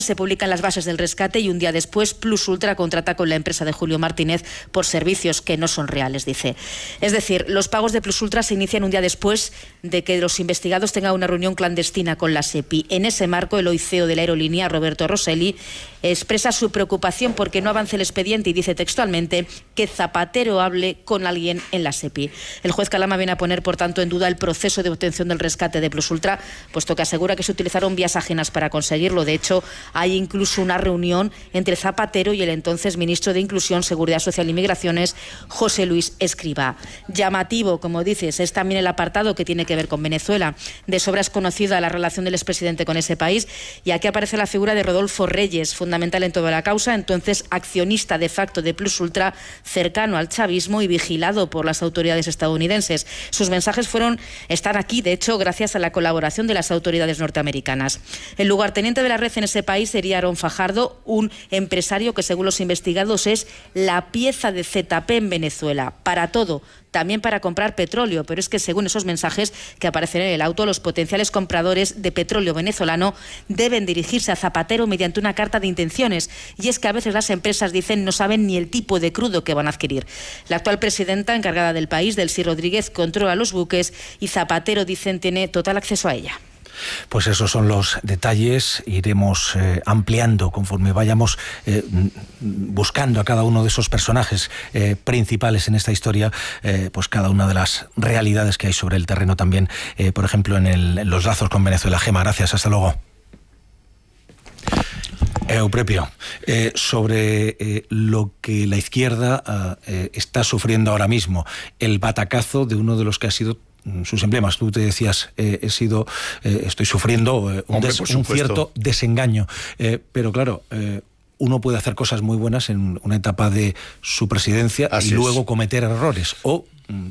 se publican las bases del rescate y un día después Plus Ultra contrata con la empresa de Julio Martínez por servicios que no son reales, dice. Es decir, los pagos de Plus Ultra se inician un día después de que los investigados tengan una reunión clandestina con la SEPI. En ese marco, el CEO de la aerolínea, Roberto Rosselli, expresa su preocupación porque no avance el expediente y dice textualmente que Zapatero hable con alguien en la SEPI. El juez Calama viene a poner, por tanto, en duda el proceso de obtención del rescate de Plus Ultra, puesto que asegura que se utilizaron vías ajenas para conseguirlo. De hecho, hay incluso una reunión entre Zapatero y el entonces ministro de Inclusión, Seguridad Social y Migraciones, José Luis Escrivá. Llamativo, como dices, es también el apartado que tiene que ver con Venezuela. De sobra es conocida la relación del expresidente con ese país, y aquí aparece la figura de Rodolfo Reyes, fundamental en toda la causa, entonces accionista de facto de Plus Ultra, cercano al chavismo y vigilado por las autoridades estadounidenses. Sus mensajes están aquí, de hecho, gracias a la colaboración de las autoridades norteamericanas. El lugarteniente de la red en ese país sería Aarón Fajardo, un empresario que, según los investigados, es la pieza de ZP en Venezuela, para todo, también para comprar petróleo, pero es que según esos mensajes que aparecen en el auto, los potenciales compradores de petróleo venezolano deben dirigirse a Zapatero mediante una carta de intenciones, y es que a veces las empresas dicen no saben ni el tipo de crudo que van a adquirir. La actual presidenta encargada del país, Delcy Rodríguez, controla los buques y Zapatero, dicen, tiene total acceso a ella. Pues esos son los detalles, iremos ampliando conforme vayamos buscando a cada uno de esos personajes principales en esta historia, pues cada una de las realidades que hay sobre el terreno también, por ejemplo en los lazos con Venezuela. Gema, gracias, hasta luego. Euprepio, sobre lo que la izquierda está sufriendo ahora mismo, el batacazo de uno de los que ha sido sus emblemas. Tú te decías, estoy sufriendo un cierto desengaño, pero claro, uno puede hacer cosas muy buenas en una etapa de su presidencia y luego cometer errores, o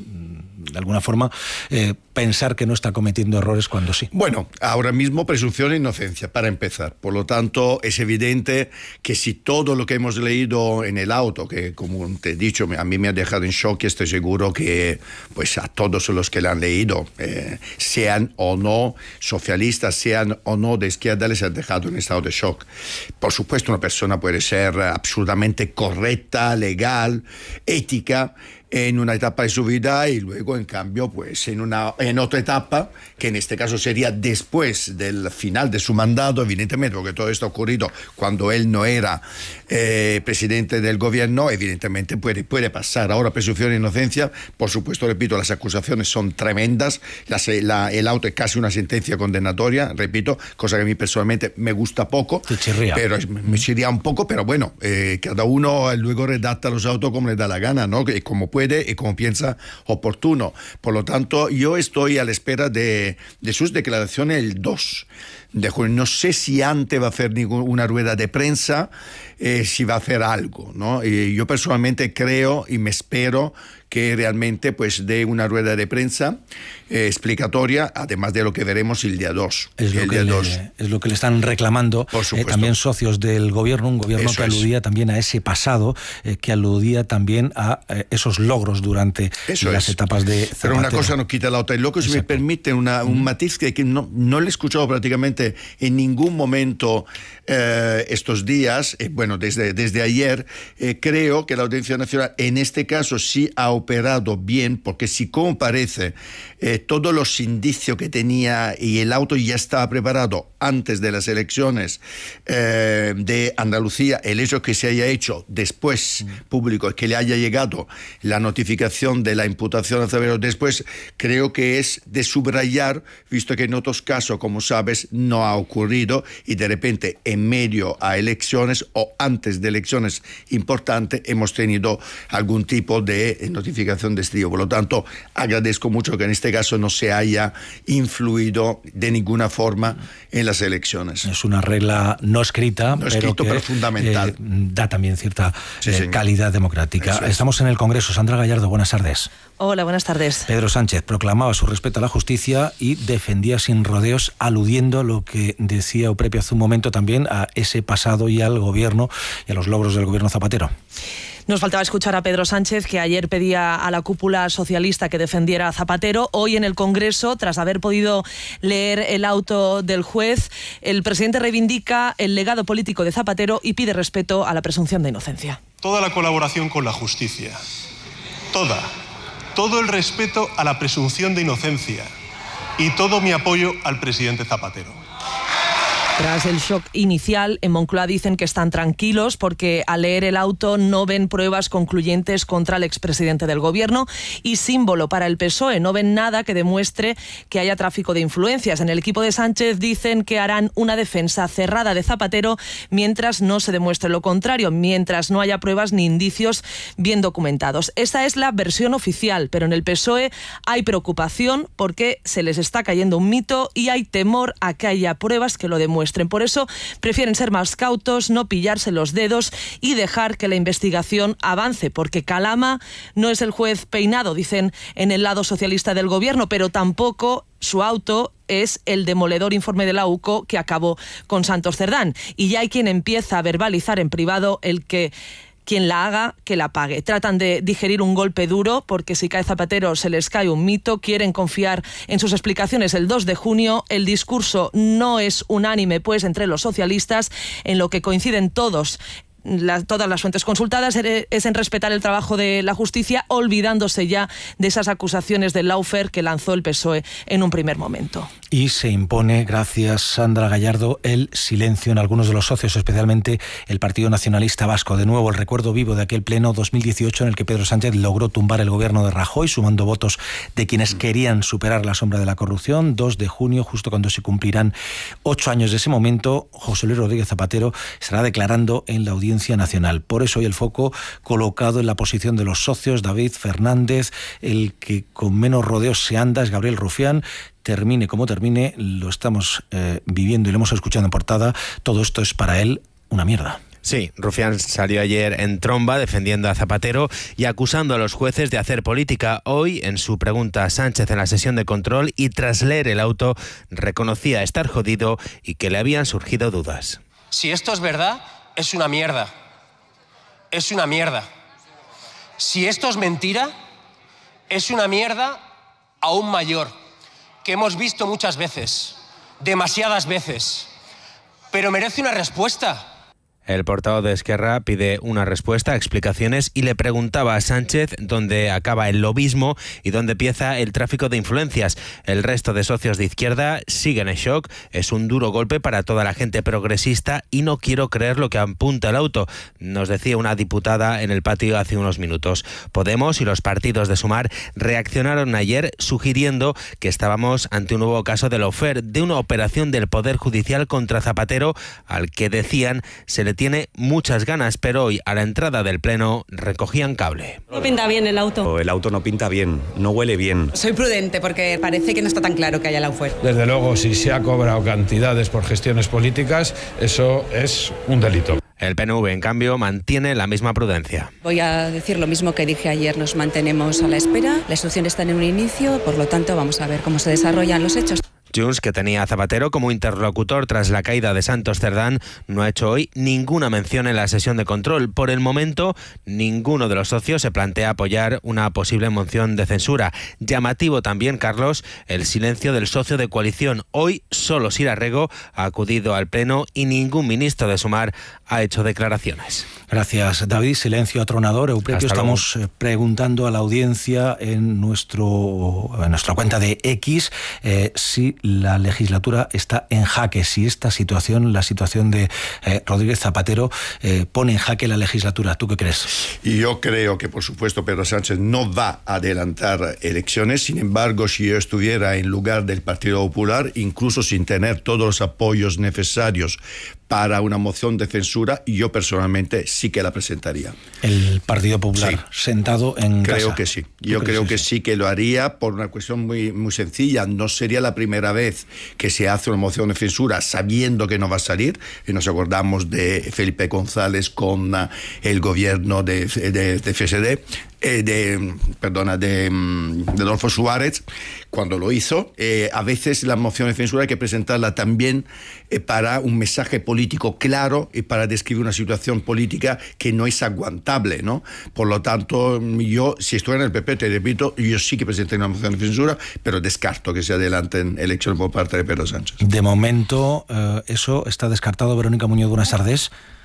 de alguna forma pensar que no está cometiendo errores cuando sí. Bueno, ahora mismo presunción de inocencia, para empezar. Por lo tanto, es evidente que si todo lo que hemos leído en el auto, que como te he dicho, a mí me ha dejado en shock, y estoy seguro que pues a todos los que lo han leído, sean o no socialistas, sean o no de izquierda, les ha dejado en estado de shock. Por supuesto, una persona puede ser absolutamente correcta, legal, ética, en una etapa de su vida, y luego, en cambio, pues en otra etapa, que en este caso sería después del final de su mandato, evidentemente, porque todo esto ha ocurrido cuando él no era presidente del gobierno, evidentemente puede pasar. Ahora, presunción de inocencia, por supuesto, repito, las acusaciones son tremendas, el auto es casi una sentencia condenatoria, repito, cosa que a mí personalmente me gusta poco, pero me chirría un poco, pero bueno, cada uno luego redacta los autos como le da la gana, ¿no? Como puede y como piensa oportuno. Por lo tanto, yo estoy a la espera de sus declaraciones el 2 de junio. No sé si antes va a hacer una rueda de prensa, si va a hacer algo, ¿no? Y yo personalmente creo y me espero que realmente pues dé una rueda de prensa explicatoria, además de lo que veremos el día 2. Es lo que le están reclamando también socios del gobierno, un gobierno que aludía también a ese pasado, que aludía también a esos logros durante las etapas de Zapatero. Pero una cosa no quita la otra. Y luego, si me permite un matiz que no le he escuchado prácticamente en ningún momento estos días, bueno, desde ayer, creo que la Audiencia Nacional en este caso sí ha operado bien, porque si como parece todos los indicios que tenía y el auto ya estaba preparado antes de las elecciones de Andalucía, el hecho que se haya hecho después público, que le haya llegado la notificación de la imputación a Zapatero después, creo que es de subrayar, visto que en otros casos, como sabes, no ha ocurrido, y de repente en medio a elecciones o antes de elecciones importantes hemos tenido algún tipo de notificación de este tipo. Por lo tanto, agradezco mucho que en este caso no se haya influido de ninguna forma en las elecciones. Es una regla no escrita, pero fundamental. Da también cierta calidad democrática. Estamos en el Congreso. Sandra Gallardo, buenas tardes. Hola, buenas tardes. Pedro Sánchez proclamaba su respeto a la justicia y defendía sin rodeos, aludiendo a lo que decía Euprepio hace un momento también, a ese pasado y al gobierno y a los logros del gobierno Zapatero. Nos faltaba escuchar a Pedro Sánchez, que ayer pedía a la cúpula socialista que defendiera a Zapatero. Hoy en el Congreso, tras haber podido leer el auto del juez, el presidente reivindica el legado político de Zapatero y pide respeto a la presunción de inocencia. Toda la colaboración con la justicia, todo el respeto a la presunción de inocencia y todo mi apoyo al presidente Zapatero. Tras el shock inicial, en Moncloa dicen que están tranquilos porque al leer el auto no ven pruebas concluyentes contra el expresidente del Gobierno y símbolo para el PSOE. No ven nada que demuestre que haya tráfico de influencias. En el equipo de Sánchez dicen que harán una defensa cerrada de Zapatero mientras no se demuestre lo contrario, mientras no haya pruebas ni indicios bien documentados. Esa es la versión oficial, pero en el PSOE hay preocupación porque se les está cayendo un mito y hay temor a que haya pruebas que lo demuestren. Por eso prefieren ser más cautos, no pillarse los dedos y dejar que la investigación avance, porque Calama no es el juez peinado, dicen en el lado socialista del Gobierno, pero tampoco su auto es el demoledor informe de la UCO que acabó con Santos Cerdán. Y ya hay quien empieza a verbalizar en privado quien la haga, que la pague. Tratan de digerir un golpe duro porque si cae Zapatero se les cae un mito. Quieren confiar en sus explicaciones el 2 de junio. El discurso no es unánime, pues, entre los socialistas. En lo que coinciden todas las fuentes consultadas es en respetar el trabajo de la justicia, olvidándose ya de esas acusaciones del lawfare que lanzó el PSOE en un primer momento. Y se impone, gracias Sandra Gallardo, el silencio en algunos de los socios, especialmente el Partido Nacionalista Vasco. De nuevo, el recuerdo vivo de aquel pleno 2018 en el que Pedro Sánchez logró tumbar el gobierno de Rajoy, sumando votos de quienes querían superar la sombra de la corrupción. 2 de junio, justo cuando se cumplirán 8 años de ese momento, José Luis Rodríguez Zapatero estará declarando en la Audiencia Nacional. Por eso hoy el foco colocado en la posición de los socios. David Fernández, el que con menos rodeos se anda, es Gabriel Rufián. Termine como termine, lo estamos viviendo y lo hemos escuchado en portada. Todo esto es para él una mierda. Sí, Rufián salió ayer en tromba defendiendo a Zapatero y acusando a los jueces de hacer política. Hoy, en su pregunta a Sánchez en la sesión de control y tras leer el auto, reconocía estar jodido y que le habían surgido dudas. Si esto es verdad, es una mierda. Es una mierda. Si esto es mentira, es una mierda aún mayor, que hemos visto muchas veces, demasiadas veces, pero merece una respuesta. El portavoz de Esquerra pide una respuesta, explicaciones y le preguntaba a Sánchez dónde acaba el lobismo y dónde empieza el tráfico de influencias. El resto de socios de izquierda siguen en shock. Es un duro golpe para toda la gente progresista y no quiero creer lo que apunta el auto, nos decía una diputada en el patio hace unos minutos. Podemos y los partidos de Sumar reaccionaron ayer sugiriendo que estábamos ante un nuevo caso de lawfare, de una operación del Poder Judicial contra Zapatero al que decían se le tiene muchas ganas, pero hoy a la entrada del pleno recogían cable. No pinta bien el auto. El auto no pinta bien, no huele bien. Soy prudente porque parece que no está tan claro que haya lawfare. Desde luego, si se ha cobrado cantidades por gestiones políticas, eso es un delito. El PNV, en cambio, mantiene la misma prudencia. Voy a decir lo mismo que dije ayer, nos mantenemos a la espera. La instrucción está en un inicio, por lo tanto vamos a ver cómo se desarrollan los hechos. Junts, que tenía a Zapatero como interlocutor tras la caída de Santos Cerdán, no ha hecho hoy ninguna mención en la sesión de control. Por el momento, ninguno de los socios se plantea apoyar una posible moción de censura. Llamativo también, Carlos, el silencio del socio de coalición. Hoy solo Sira Rego ha acudido al pleno y ningún ministro de Sumar ha hecho declaraciones. Gracias, David. Silencio atronador. Euprepio, estamos preguntando a la audiencia en nuestra cuenta de X si la legislatura está en jaque, si esta situación, la situación de Rodríguez Zapatero, pone en jaque la legislatura. ¿Tú qué crees? Yo creo que, por supuesto, Pedro Sánchez no va a adelantar elecciones. Sin embargo, si yo estuviera en lugar del Partido Popular, incluso sin tener todos los apoyos necesarios para una moción de censura, yo personalmente sí que la presentaría. El Partido Popular, sí, sentado en creo casa. Que sí. Yo creo que sí que lo haría por una cuestión muy, muy sencilla. No sería la primera vez que se hace una moción de censura sabiendo que no va a salir. Y nos acordamos de Felipe González con el gobierno de FSD. de Adolfo Suárez, cuando lo hizo. A veces la moción de censura hay que presentarla también para un mensaje político claro y para describir una situación política que no es aguantable, ¿no? Por lo tanto, yo, si estuviera en el PP, te repito, yo sí que presenté una moción de censura, pero descarto que se adelanten elecciones por parte de Pedro Sánchez. De momento, eso está descartado. Verónica Muñoz Buenas tardes.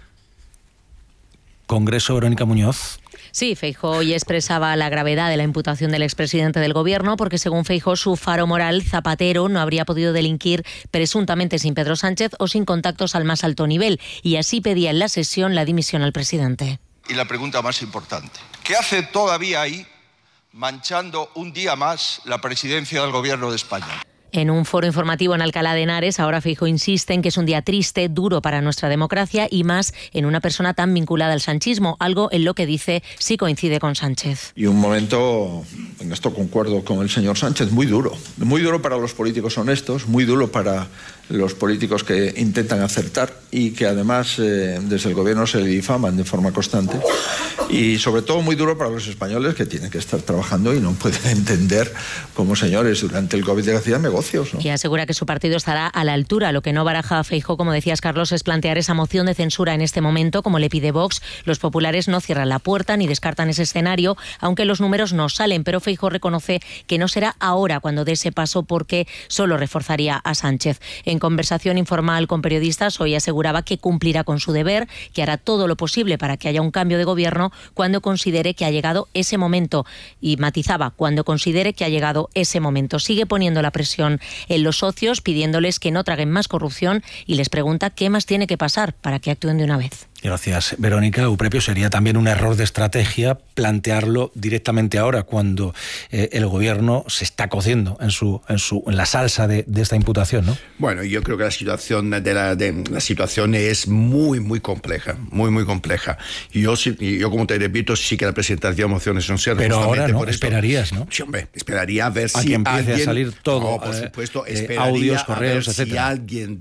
Congreso, Verónica Muñoz. Sí, Feijóo hoy expresaba la gravedad de la imputación del expresidente del Gobierno porque, según Feijóo, su faro moral, Zapatero, no habría podido delinquir presuntamente sin Pedro Sánchez o sin contactos al más alto nivel, y así pedía en la sesión la dimisión al presidente. Y la pregunta más importante, ¿qué hace todavía ahí manchando un día más la presidencia del Gobierno de España? En un foro informativo en Alcalá de Henares, ahora Feijóo insiste en que es un día triste, duro para nuestra democracia y más en una persona tan vinculada al sanchismo, algo en lo que dice sí coincide con Sánchez. Y un momento, en esto concuerdo con el señor Sánchez, muy duro para los políticos honestos, muy duro para los políticos que intentan acertar y que además desde el gobierno se le difaman de forma constante, y sobre todo muy duro para los españoles que tienen que estar trabajando y no pueden entender cómo, señores, durante el COVID de hacían negocios, ¿no? Y asegura que su partido estará a la altura. Lo que no baraja a Feijóo, como decías, Carlos, es plantear esa moción de censura en este momento, como le pide Vox. Los populares no cierran la puerta ni descartan ese escenario, aunque los números no salen, pero Feijóo reconoce que no será ahora cuando dé ese paso porque solo reforzaría a Sánchez. En conversación informal con periodistas, hoy aseguraba que cumplirá con su deber, que hará todo lo posible para que haya un cambio de gobierno cuando considere que ha llegado ese momento. Y matizaba, cuando considere que ha llegado ese momento. Sigue poniendo la presión en los socios, pidiéndoles que no traguen más corrupción, y les pregunta qué más tiene que pasar para que actúen de una vez. Gracias, Verónica. Euprepio, sería también un error de estrategia plantearlo directamente ahora, cuando el gobierno se está cociendo en la salsa de esta imputación, ¿no? Bueno, yo creo que la situación es muy compleja, muy compleja. Yo, como te repito, sí que la presentaría mociones de censura. Pero ahora no, esperarías, ¿no? Sí, hombre, esperaría a ver a si que empiece alguien, a salir todo, no, por supuesto, audios, correos, etcétera. Si alguien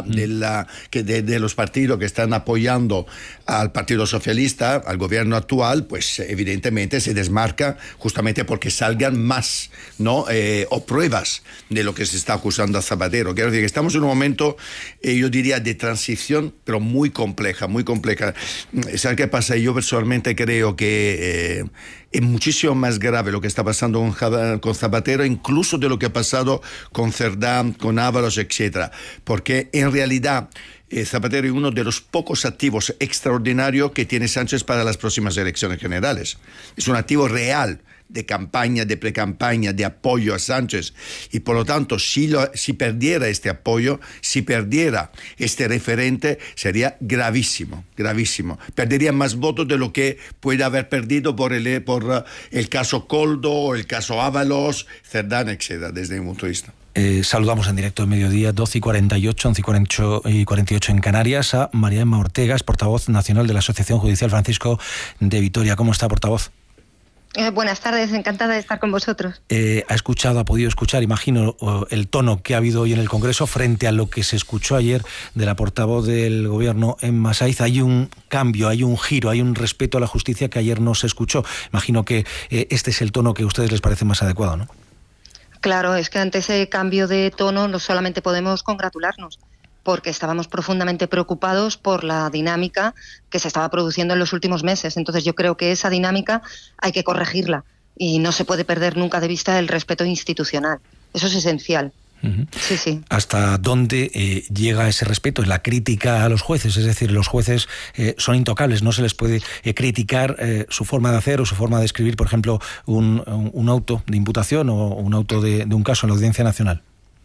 de los partidos que están apoyando al Partido Socialista, al gobierno actual, pues evidentemente se desmarca justamente porque salgan más, ¿no? O pruebas de lo que se está acusando a Zapatero. Quiero decir que estamos en un momento, yo diría, de transición, pero muy compleja. ¿Sabes qué pasa? Yo personalmente creo que es muchísimo más grave lo que está pasando con Zapatero, incluso de lo que ha pasado con Cerdá, con Ábalos, etcétera. Porque en realidad Zapatero es uno de los pocos activos extraordinarios que tiene Sánchez para las próximas elecciones generales. Es un activo real de campaña, de precampaña, de apoyo a Sánchez, y por lo tanto si perdiera este apoyo, si perdiera este referente, sería gravísimo. Perdería más votos de lo que puede haber perdido por el caso Coldo o el caso Ábalos, Cerdán, etc., desde mi punto de vista. Saludamos en directo de mediodía, 12:48, 11:48 en Canarias, a María Emma Ortega, es portavoz nacional de la Asociación Judicial Francisco de Vitoria. ¿Cómo está, portavoz? Buenas tardes, encantada de estar con vosotros. Ha podido escuchar, imagino, el tono que ha habido hoy en el Congreso frente a lo que se escuchó ayer de la portavoz del Gobierno, Emma Saiz. Hay un cambio, hay un giro, hay un respeto a la justicia que ayer no se escuchó. Imagino que este es el tono que a ustedes les parece más adecuado, ¿no? Claro, es que ante ese cambio de tono no solamente podemos congratularnos, porque estábamos profundamente preocupados por la dinámica que se estaba produciendo en los últimos meses. Entonces yo creo que esa dinámica hay que corregirla y no se puede perder nunca de vista el respeto institucional. Eso es esencial. Uh-huh. Sí. ¿Hasta dónde llega ese respeto? La crítica a los jueces, es decir, los jueces son intocables, no se les puede criticar su forma de hacer o su forma de escribir, por ejemplo, un auto de imputación o un auto de un caso en la Audiencia Nacional.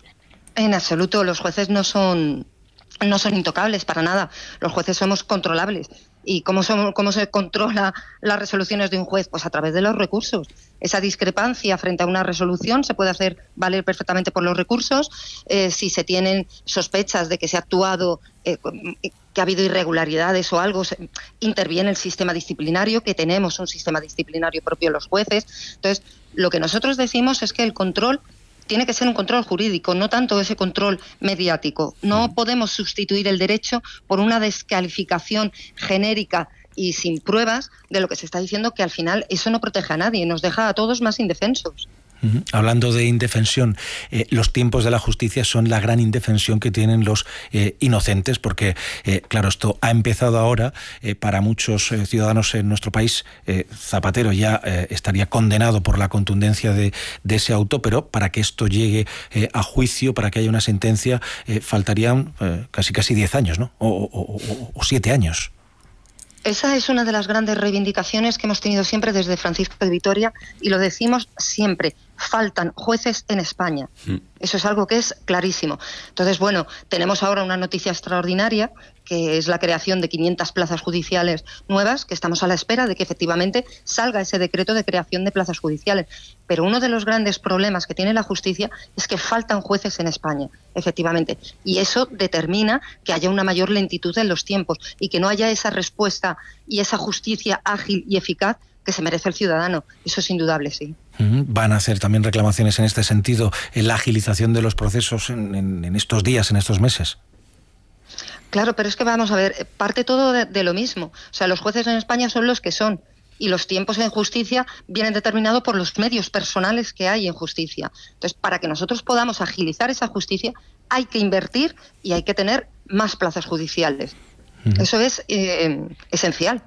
En absoluto, los jueces no son intocables para nada. Los jueces somos controlables. ¿Y cómo se controla las resoluciones de un juez? Pues a través de los recursos. Esa discrepancia frente a una resolución se puede hacer valer perfectamente por los recursos. Si se tienen sospechas de que se ha actuado, que ha habido irregularidades o algo, interviene el sistema disciplinario, que tenemos un sistema disciplinario propio de los jueces. Entonces, lo que nosotros decimos es que el control tiene que ser un control jurídico, no tanto ese control mediático. No podemos sustituir el derecho por una descalificación genérica y sin pruebas de lo que se está diciendo, que al final eso no protege a nadie, nos deja a todos más indefensos. Hablando de indefensión, los tiempos de la justicia son la gran indefensión que tienen los inocentes, porque, claro, esto ha empezado ahora. Para muchos ciudadanos en nuestro país, Zapatero ya estaría condenado por la contundencia de ese auto, pero para que esto llegue a juicio, para que haya una sentencia, faltarían casi 10 años, ¿no? O 7 años. Esa es una de las grandes reivindicaciones que hemos tenido siempre desde Francisco de Vitoria, y lo decimos siempre: faltan jueces en España. Eso es algo que es clarísimo. Entonces, bueno, tenemos ahora una noticia extraordinaria, que es la creación de 500 plazas judiciales nuevas, que estamos a la espera de que efectivamente salga ese decreto de creación de plazas judiciales. Pero uno de los grandes problemas que tiene la justicia es que faltan jueces en España, efectivamente. Y eso determina que haya una mayor lentitud en los tiempos y que no haya esa respuesta y esa justicia ágil y eficaz que se merece el ciudadano. Eso es indudable, sí. Van a hacer también reclamaciones en este sentido, en la agilización de los procesos en estos días, en estos meses. Claro, pero es que vamos a ver, parte todo de lo mismo. O sea, los jueces en España son los que son, y los tiempos en justicia vienen determinados por los medios personales que hay en justicia. Entonces, para que nosotros podamos agilizar esa justicia, hay que invertir y hay que tener más plazas judiciales. Eso es esencial.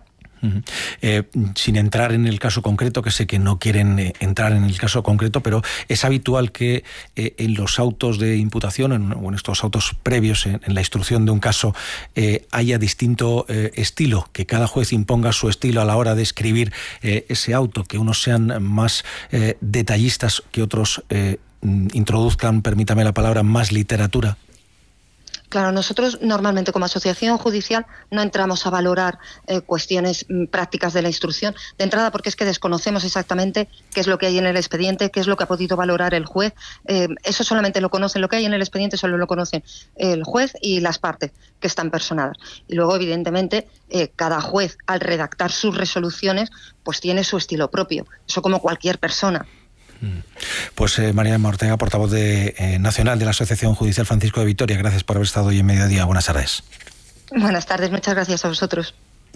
Sin entrar en el caso concreto, que sé que no quieren entrar en el caso concreto, pero es habitual que en los autos de imputación o en estos autos previos, en la instrucción de un caso, haya distinto estilo, que cada juez imponga su estilo a la hora de escribir ese auto, que unos sean más detallistas, que otros introduzcan, permítame la palabra, más literatura. Claro, nosotros normalmente como asociación judicial no entramos a valorar cuestiones prácticas de la instrucción de entrada, porque es que desconocemos exactamente qué es lo que hay en el expediente, qué es lo que ha podido valorar el juez. Eso solamente lo conocen, lo que hay en el expediente solo lo conocen el juez y las partes que están personadas. Y luego, evidentemente, cada juez, al redactar sus resoluciones, pues tiene su estilo propio. Eso como cualquier persona. Pues María Ortega, portavoz nacional de la Asociación Judicial Francisco de Vitoria, gracias por haber estado hoy en Mediodía. Buenas tardes. Buenas tardes, muchas gracias a vosotros.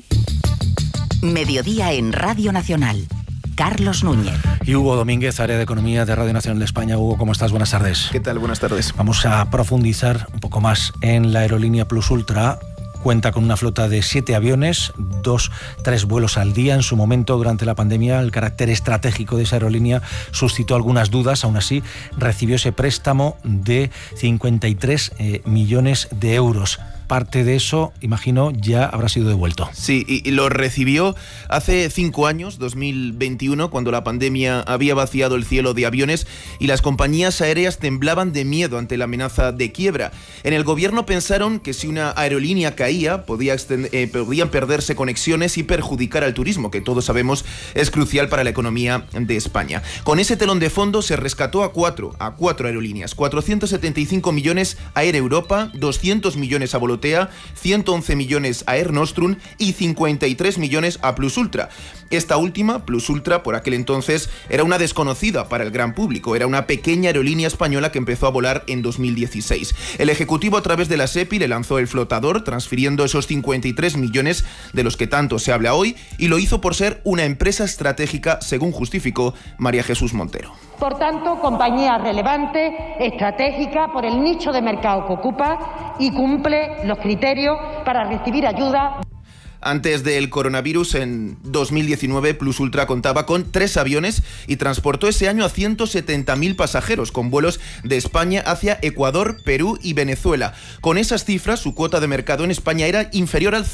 Mediodía en Radio Nacional. Carlos Núñez. Y Hugo Domínguez, área de Economía de Radio Nacional de España. Hugo, ¿cómo estás? Buenas tardes. ¿Qué tal? Buenas tardes. Vamos a profundizar un poco más en la aerolínea Plus Ultra. Cuenta con una flota de 7 aviones, 2-3 vuelos al día. En su momento, durante la pandemia, el carácter estratégico de esa aerolínea suscitó algunas dudas. Aún así, recibió ese préstamo de 53 millones de euros. Parte de eso, imagino, ya habrá sido devuelto. Sí, y lo recibió hace 5 años, 2021, cuando la pandemia había vaciado el cielo de aviones y las compañías aéreas temblaban de miedo ante la amenaza de quiebra. En el gobierno pensaron que si una aerolínea caía, podían perderse conexiones y perjudicar al turismo, que todos sabemos es crucial para la economía de España. Con ese telón de fondo se rescató a cuatro aerolíneas, 475 millones a Air Europa, 200 millones a Volotea, 111 millones a Air Nostrum y 53 millones a Plus Ultra. Esta última, Plus Ultra, por aquel entonces era una desconocida para el gran público, era una pequeña aerolínea española que empezó a volar en 2016. El Ejecutivo, a través de la SEPI, le lanzó el flotador, transfiriendo esos 53 millones de los que tanto se habla hoy, y lo hizo por ser una empresa estratégica, según justificó María Jesús Montero. Por tanto, compañía relevante, estratégica, por el nicho de mercado que ocupa y cumple los criterios para recibir ayuda. Antes del coronavirus, en 2019, Plus Ultra contaba con 3 aviones y transportó ese año a 170.000 pasajeros, con vuelos de España hacia Ecuador, Perú y Venezuela. Con esas cifras, su cuota de mercado en España era inferior al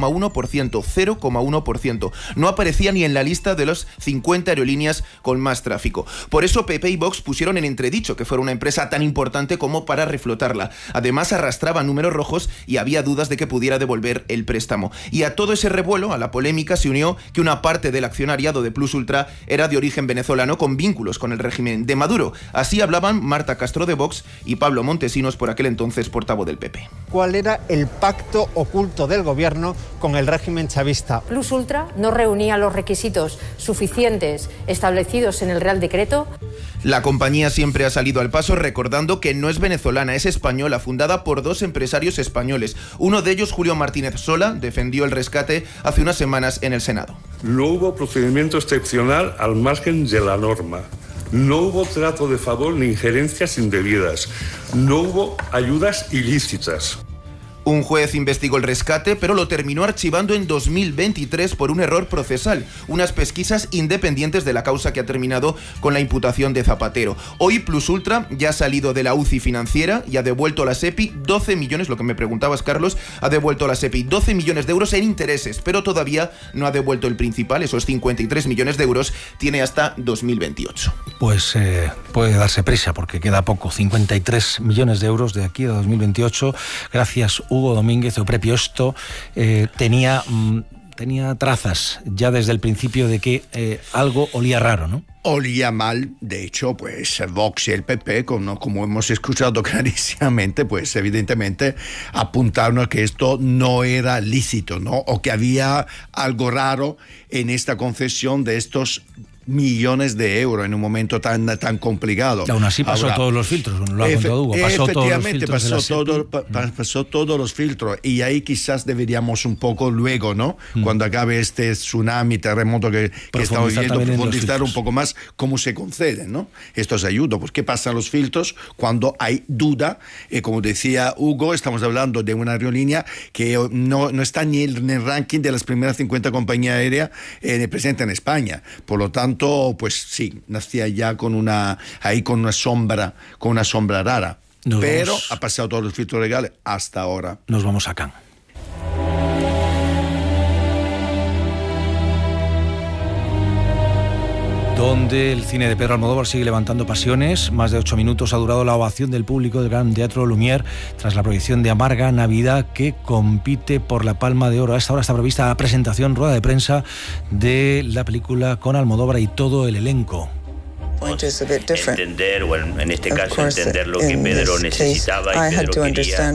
0,1%. No aparecía ni en la lista de las 50 aerolíneas con más tráfico. Por eso PP y Vox pusieron en entredicho que fuera una empresa tan importante como para reflotarla. Además, arrastraba números rojos y había dudas de que pudiera devolver el préstamo. Y a todo ese revuelo, a la polémica, se unió que una parte del accionariado de Plus Ultra era de origen venezolano con vínculos con el régimen de Maduro. Así hablaban Marta Castro de Vox y Pablo Montesinos, por aquel entonces portavoz del PP. ¿Cuál era el pacto oculto del gobierno con el régimen chavista? Plus Ultra no reunía los requisitos suficientes establecidos en el Real Decreto. La compañía siempre ha salido al paso recordando que no es venezolana, es española, fundada por 2 empresarios españoles. Uno de ellos, Julio Martínez Sola, defendió el rescate hace unas semanas en el Senado. No hubo procedimiento excepcional al margen de la norma. No hubo trato de favor ni injerencias indebidas. No hubo ayudas ilícitas. Un juez investigó el rescate, pero lo terminó archivando en 2023 por un error procesal. Unas pesquisas independientes de la causa que ha terminado con la imputación de Zapatero. Hoy Plus Ultra ya ha salido de la UCI financiera y ha devuelto a la SEPI 12 millones, lo que me preguntabas, Carlos, ha devuelto a la SEPI 12 millones de euros en intereses, pero todavía no ha devuelto el principal, esos 53 millones de euros, tiene hasta 2028. Pues puede darse prisa porque queda poco, 53 millones de euros de aquí a 2028, gracias Hugo Domínguez. O propio esto tenía trazas ya desde el principio de que algo olía raro, ¿no? Olía mal, de hecho, pues Vox y el PP, como hemos escuchado clarísimamente, pues evidentemente apuntaron a que esto no era lícito, ¿no? O que había algo raro en esta concesión de estos millones de euros en un momento tan complicado. Y aún así pasó todos los filtros, lo ha contado Hugo, pasó todos los filtros, y ahí quizás deberíamos un poco luego, ¿no? Cuando acabe este tsunami, terremoto que estamos viendo, profundizar un poco más cómo se conceden, ¿no? Estos ayudos, pues qué pasa en los filtros cuando hay duda, como decía Hugo, estamos hablando de una aerolínea que no está ni en el ranking de las primeras 50 compañías aéreas presentes en España, por lo tanto, pues sí, nacía ya con una sombra rara. Pero ha pasado todos los filtros legales hasta ahora. Nos vamos a Cannes. Donde el cine de Pedro Almodóvar sigue levantando pasiones. Más de 8 minutos ha durado la ovación del público del Gran Teatro Lumière tras la proyección de Amarga Navidad, que compite por la Palma de Oro. A esta hora está prevista la presentación, rueda de prensa de la película con Almodóvar y todo el elenco. Entender, o en este caso entender lo que Pedro necesitaba y Pedro quería,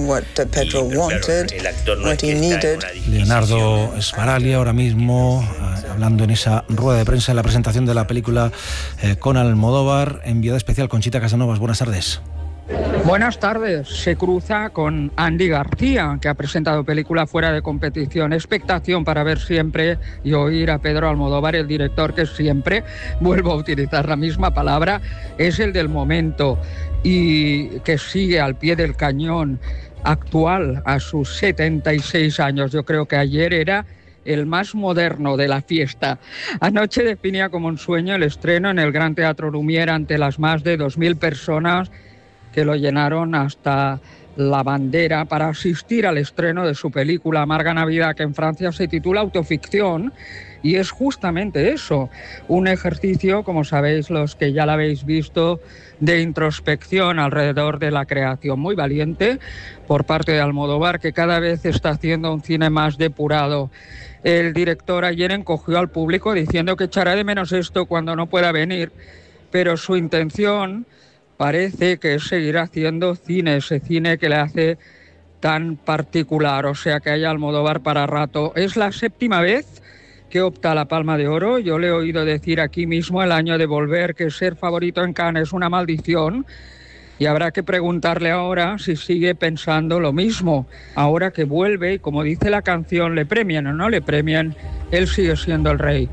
el actor no es que está en una disquisición. Leonardo Sbaraglia ahora mismo hablando en esa rueda de prensa en la presentación de la película con Almodóvar. Enviada especial Conchita Casanovas, buenas tardes. Buenas tardes. Se cruza con Andy García, que ha presentado película fuera de competición. Expectación para ver siempre y oír a Pedro Almodóvar, el director que siempre, vuelvo a utilizar la misma palabra, es el del momento y que sigue al pie del cañón, actual a sus 76 años. Yo creo que ayer era el más moderno de la fiesta. Anoche definía como un sueño el estreno en el Gran Teatro Lumière ante las más de 2.000 personas que lo llenaron hasta la bandera para asistir al estreno de su película Amarga Navidad, que en Francia se titula Autoficción, y es justamente eso, un ejercicio, como sabéis los que ya la habéis visto, de introspección alrededor de la creación, muy valiente por parte de Almodóvar, que cada vez está haciendo un cine más depurado. El director ayer encogió al público diciendo que echará de menos esto cuando no pueda venir, pero su intención parece que es seguir haciendo cine, ese cine que le hace tan particular, o sea que hay Almodóvar para rato. Es la 7ª vez que opta a la Palma de Oro. Yo le he oído decir aquí mismo el año de volver que ser favorito en Cannes es una maldición, y habrá que preguntarle ahora si sigue pensando lo mismo. Ahora que vuelve y, como dice la canción, le premien o no le premien, él sigue siendo el rey.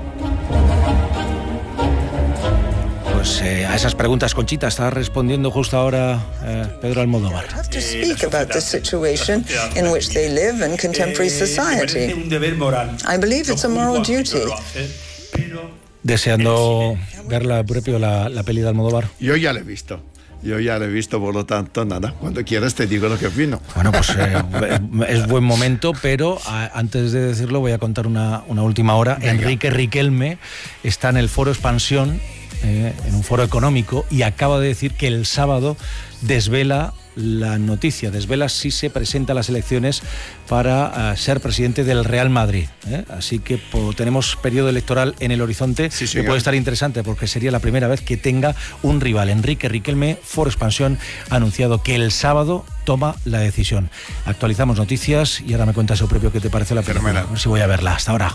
Pues a esas preguntas, Conchita, está respondiendo justo ahora Pedro Almodóvar. Deseando ver la peli de Almodóvar. Yo ya la he visto, por lo tanto, nada, cuando quieras te digo lo que opino. Bueno, pues es buen momento, pero antes de decirlo voy a contar una última hora. Venga. Enrique Riquelme está en el Foro Expansión, en un foro económico, y acaba de decir que el sábado desvela la noticia, desvela si se presenta a las elecciones para ser presidente del Real Madrid. Así que tenemos periodo electoral en el horizonte, sí, que puede estar interesante porque sería la primera vez que tenga un rival. Enrique Riquelme, Foro Expansión, ha anunciado que el sábado toma la decisión. Actualizamos noticias y ahora me cuentas eso propio, qué te pareció la película. A ver si voy a verla. Hasta ahora.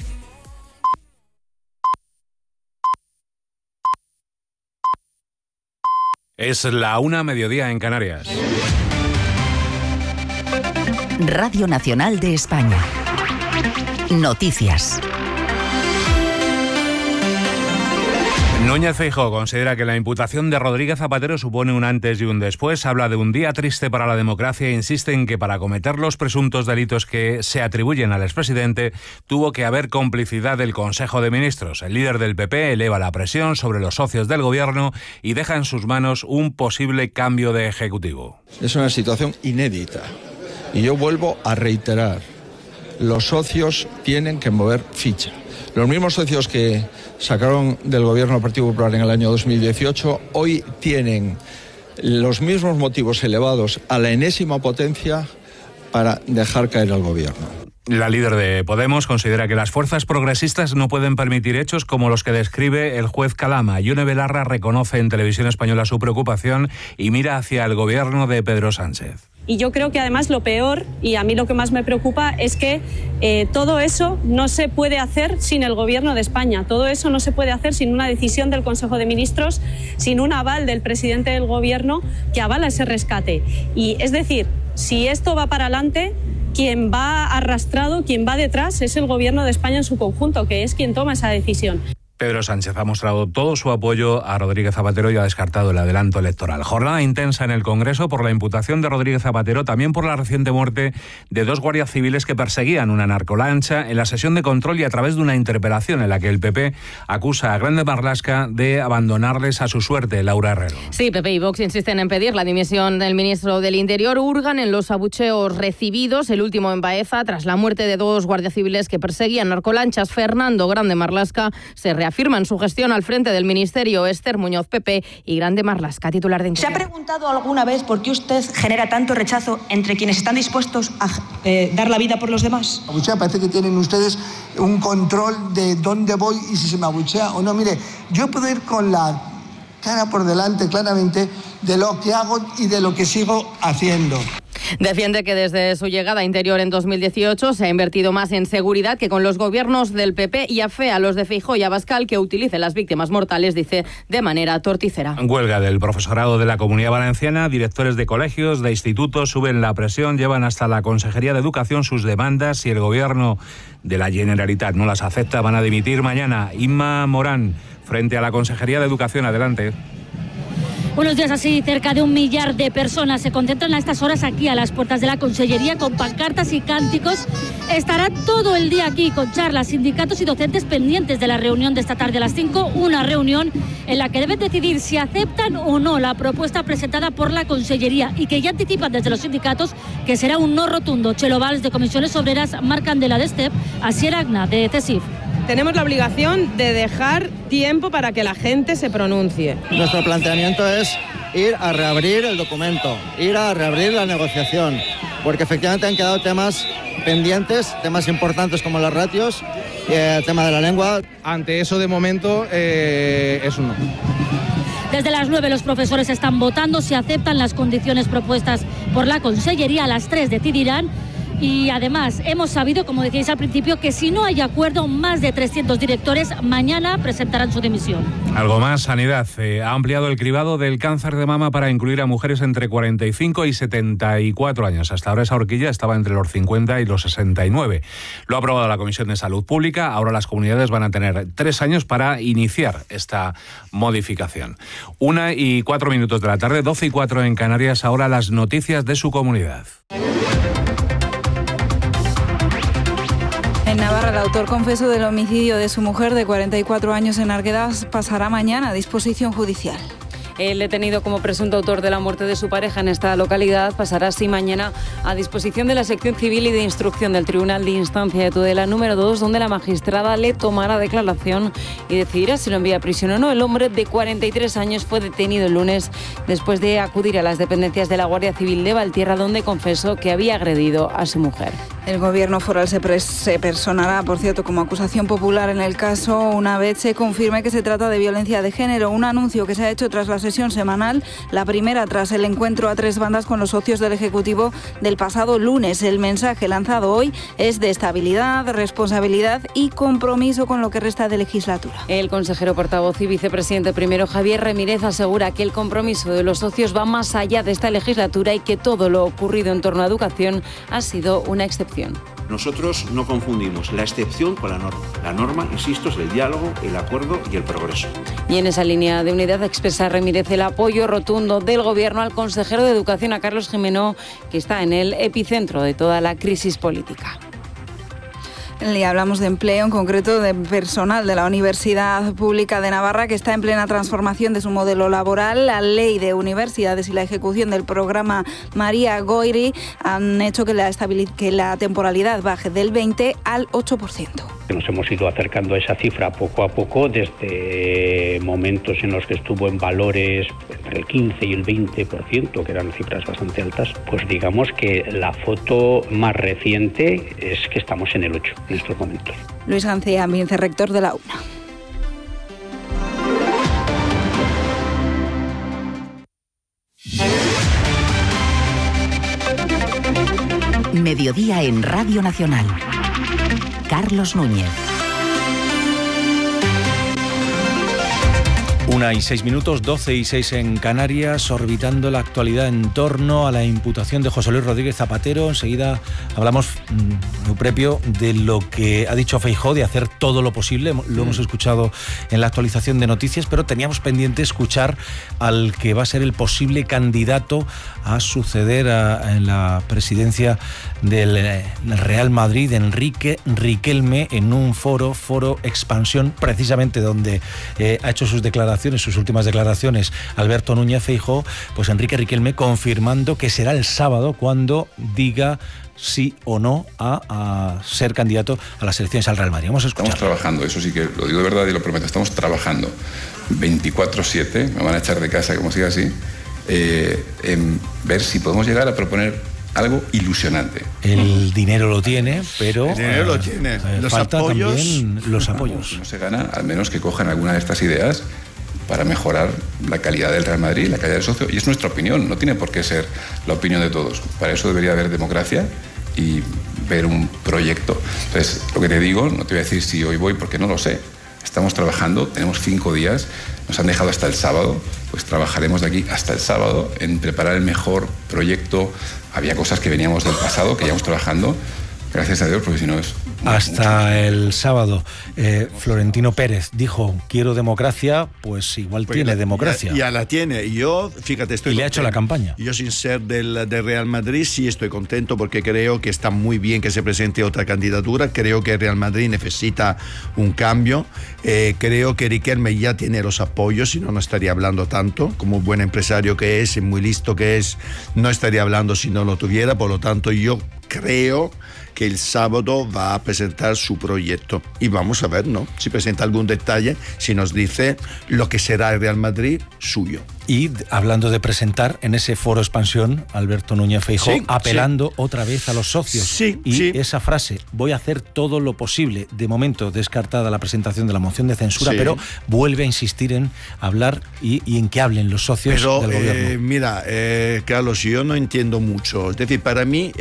Es la 1:00 mediodía en Canarias. Radio Nacional de España. Noticias. Núñez Feijóo considera que la imputación de Rodríguez Zapatero supone un antes y un después. Habla de un día triste para la democracia e insiste en que para cometer los presuntos delitos que se atribuyen al expresidente tuvo que haber complicidad del Consejo de Ministros. El líder del PP eleva la presión sobre los socios del gobierno y deja en sus manos un posible cambio de ejecutivo. Es una situación inédita y yo vuelvo a reiterar, los socios tienen que mover ficha. Los mismos socios que sacaron del gobierno al Partido Popular en el año 2018 hoy tienen los mismos motivos elevados a la enésima potencia para dejar caer al gobierno. La líder de Podemos considera que las fuerzas progresistas no pueden permitir hechos como los que describe el juez Calama. Yone Belarra reconoce en Televisión Española su preocupación y mira hacia el gobierno de Pedro Sánchez. Y yo creo que además lo peor, y a mí lo que más me preocupa, es que todo eso no se puede hacer sin el Gobierno de España. Todo eso no se puede hacer sin una decisión del Consejo de Ministros, sin un aval del presidente del Gobierno que avala ese rescate. Y es decir, si esto va para adelante, quien va arrastrado, quien va detrás, es el Gobierno de España en su conjunto, que es quien toma esa decisión. Pedro Sánchez ha mostrado todo su apoyo a Rodríguez Zapatero y ha descartado el adelanto electoral. Jornada intensa en el Congreso por la imputación de Rodríguez Zapatero, también por la reciente muerte de 2 guardias civiles que perseguían una narcolancha en la sesión de control y a través de una interpelación en la que el PP acusa a Grande Marlaska de abandonarles a su suerte. Laura Herrero. Sí, PP y Vox insisten en pedir la dimisión del ministro del Interior. Hurgan en los abucheos recibidos, el último en Baeza, tras la muerte de 2 guardias civiles que perseguían narcolanchas. Fernando Grande Marlaska se reafirman su gestión al frente del Ministerio. Esther Muñoz, PP, y Grande Marlaska, titular de Interior. ¿Se ha preguntado alguna vez por qué usted genera tanto rechazo entre quienes están dispuestos a dar la vida por los demás? Abuchea, parece que tienen ustedes un control de dónde voy y si se me abuchea o no. Mire, yo puedo ir con la cara por delante claramente de lo que hago y de lo que sigo haciendo. Defiende que desde su llegada a Interior en 2018 se ha invertido más en seguridad que con los gobiernos del PP y afea a los de Feijóo y Abascal que utilicen las víctimas mortales, dice, de manera torticera. Huelga del profesorado de la Comunidad Valenciana, directores de colegios, de institutos suben la presión, llevan hasta la Consejería de Educación sus demandas. Si el gobierno de la Generalitat no las acepta, van a dimitir mañana. Inma Morán, frente a la Consejería de Educación, adelante. Buenos días. Así, cerca de 1 millar de personas se concentran a estas horas aquí a las puertas de la Consellería con pancartas y cánticos. Estará todo el día aquí con charlas, sindicatos y docentes pendientes de la reunión de esta tarde a las 5, una reunión en la que deben decidir si aceptan o no la propuesta presentada por la Consellería y que ya anticipan desde los sindicatos que será un no rotundo. Chelo Valls, de Comisiones Obreras, Marc Candela, de STEP, Asier Agna, de CESIF. Tenemos la obligación de dejar tiempo para que la gente se pronuncie. Nuestro planteamiento es ir a reabrir el documento, ir a reabrir la negociación, porque efectivamente han quedado temas pendientes, temas importantes como las ratios, el tema de la lengua. Ante eso, de momento, es un no. Desde las 9 los profesores están votando si aceptan las condiciones propuestas por la Consellería. A las 3 decidirán. Y además hemos sabido, como decíais al principio, que si no hay acuerdo, más de 300 directores mañana presentarán su dimisión. Algo más, Sanidad ha ampliado el cribado del cáncer de mama para incluir a mujeres entre 45 y 74 años. Hasta ahora esa horquilla estaba entre los 50 y los 69. Lo ha aprobado la Comisión de Salud Pública. Ahora las comunidades van a tener 3 años para iniciar esta modificación. 1:04 de la tarde, 12:04 en Canarias. Ahora las noticias de su comunidad. En Navarra, el autor confeso del homicidio de su mujer de 44 años en Arguedas pasará mañana a disposición judicial. El detenido como presunto autor de la muerte de su pareja en esta localidad pasará así mañana a disposición de la sección civil y de instrucción del Tribunal de Instancia de Tudela número 2, donde la magistrada le tomará declaración y decidirá si lo envía a prisión o no. El hombre de 43 años fue detenido el lunes después de acudir a las dependencias de la Guardia Civil de Valtierra, donde confesó que había agredido a su mujer. El gobierno foral se personará, por cierto, como acusación popular en el caso una vez se confirme que se trata de violencia de género, un anuncio que se ha hecho tras la sesión semanal, la primera tras el encuentro a 3 bandas con los socios del Ejecutivo del pasado lunes. El mensaje lanzado hoy es de estabilidad, responsabilidad y compromiso con lo que resta de legislatura. El consejero portavoz y vicepresidente primero, Javier Remírez, asegura que el compromiso de los socios va más allá de esta legislatura y que todo lo ocurrido en torno a educación ha sido una excepción. Nosotros no confundimos la excepción con la norma. La norma, insisto, es el diálogo, el acuerdo y el progreso. Y en esa línea de unidad expresa Ramírez el apoyo rotundo del Gobierno al consejero de Educación, a Carlos Gimeno, que está en el epicentro de toda la crisis política. Y hablamos de empleo, en concreto de personal de la Universidad Pública de Navarra, que está en plena transformación de su modelo laboral. La ley de universidades y la ejecución del programa María Goiri han hecho que la temporalidad baje del 20 al 8%. Nos hemos ido acercando a esa cifra poco a poco, desde momentos en los que estuvo en valores entre el 15 y el 20%, que eran cifras bastante altas, pues digamos que la foto más reciente es que estamos en el 8 en estos momentos. Luis García, vicerrector de la UNA. Mediodía en Radio Nacional. Carlos Núñez. 1:06, 12:06 en Canarias, orbitando la actualidad en torno a la imputación de José Luis Rodríguez Zapatero. Enseguida hablamos, Eupropio, de lo que ha dicho Feijóo, de hacer todo lo posible. Lo hemos escuchado en la actualización de noticias, pero teníamos pendiente escuchar al que va a ser el posible candidato a suceder en la presidencia del Real Madrid, Enrique Riquelme, en un foro Expansión, precisamente donde ha hecho sus últimas declaraciones Alberto Núñez Feijóo. Pues Enrique Riquelme confirmando que será el sábado cuando diga sí o no a ser candidato a las elecciones al Real Madrid. Vamos a escuchar. Estamos trabajando, eso sí que lo digo de verdad y lo prometo, estamos trabajando 24/7, me van a echar de casa como siga así, en ver si podemos llegar a proponer algo ilusionante. El dinero lo tiene, pero el dinero lo tiene. Los falta apoyos, también los apoyos. No se gana, al menos que cojan alguna de estas ideas para mejorar la calidad del Real Madrid, la calidad del socio, y es nuestra opinión, no tiene por qué ser la opinión de todos. Para eso debería haber democracia y ver un proyecto. Entonces, lo que te digo, no te voy a decir si hoy voy porque no lo sé. Estamos trabajando, tenemos 5 días, nos han dejado hasta el sábado, pues trabajaremos de aquí hasta el sábado en preparar el mejor proyecto. Había cosas que veníamos del pasado, que íbamos trabajando, gracias a Dios, porque si no es... Hasta el sábado, Florentino Pérez dijo, quiero democracia, pues igual pues tiene democracia. Ya la tiene. Y yo, fíjate, estoy... Y le ha hecho la campaña. Yo, sin ser del Real Madrid, sí estoy contento porque creo que está muy bien que se presente otra candidatura. Creo que el Real Madrid necesita un cambio. Creo que Riquelme ya tiene los apoyos, si no, no estaría hablando tanto. Como buen empresario que es y muy listo que es, no estaría hablando si no lo tuviera. Por lo tanto, yo creo que el sábado va a presentar su proyecto y vamos a ver, ¿no? Si presenta algún detalle, si nos dice lo que será el Real Madrid suyo. Y hablando de presentar, en ese foro Expansión, Alberto Núñez Feijóo, sí, apelando otra vez a los socios. Sí, y sí. Esa frase, voy a hacer todo lo posible, de momento descartada la presentación de la moción de censura, sí, pero vuelve a insistir en hablar y en que hablen los socios del gobierno. Mira, Carlos, yo no entiendo mucho. Es decir, para mí,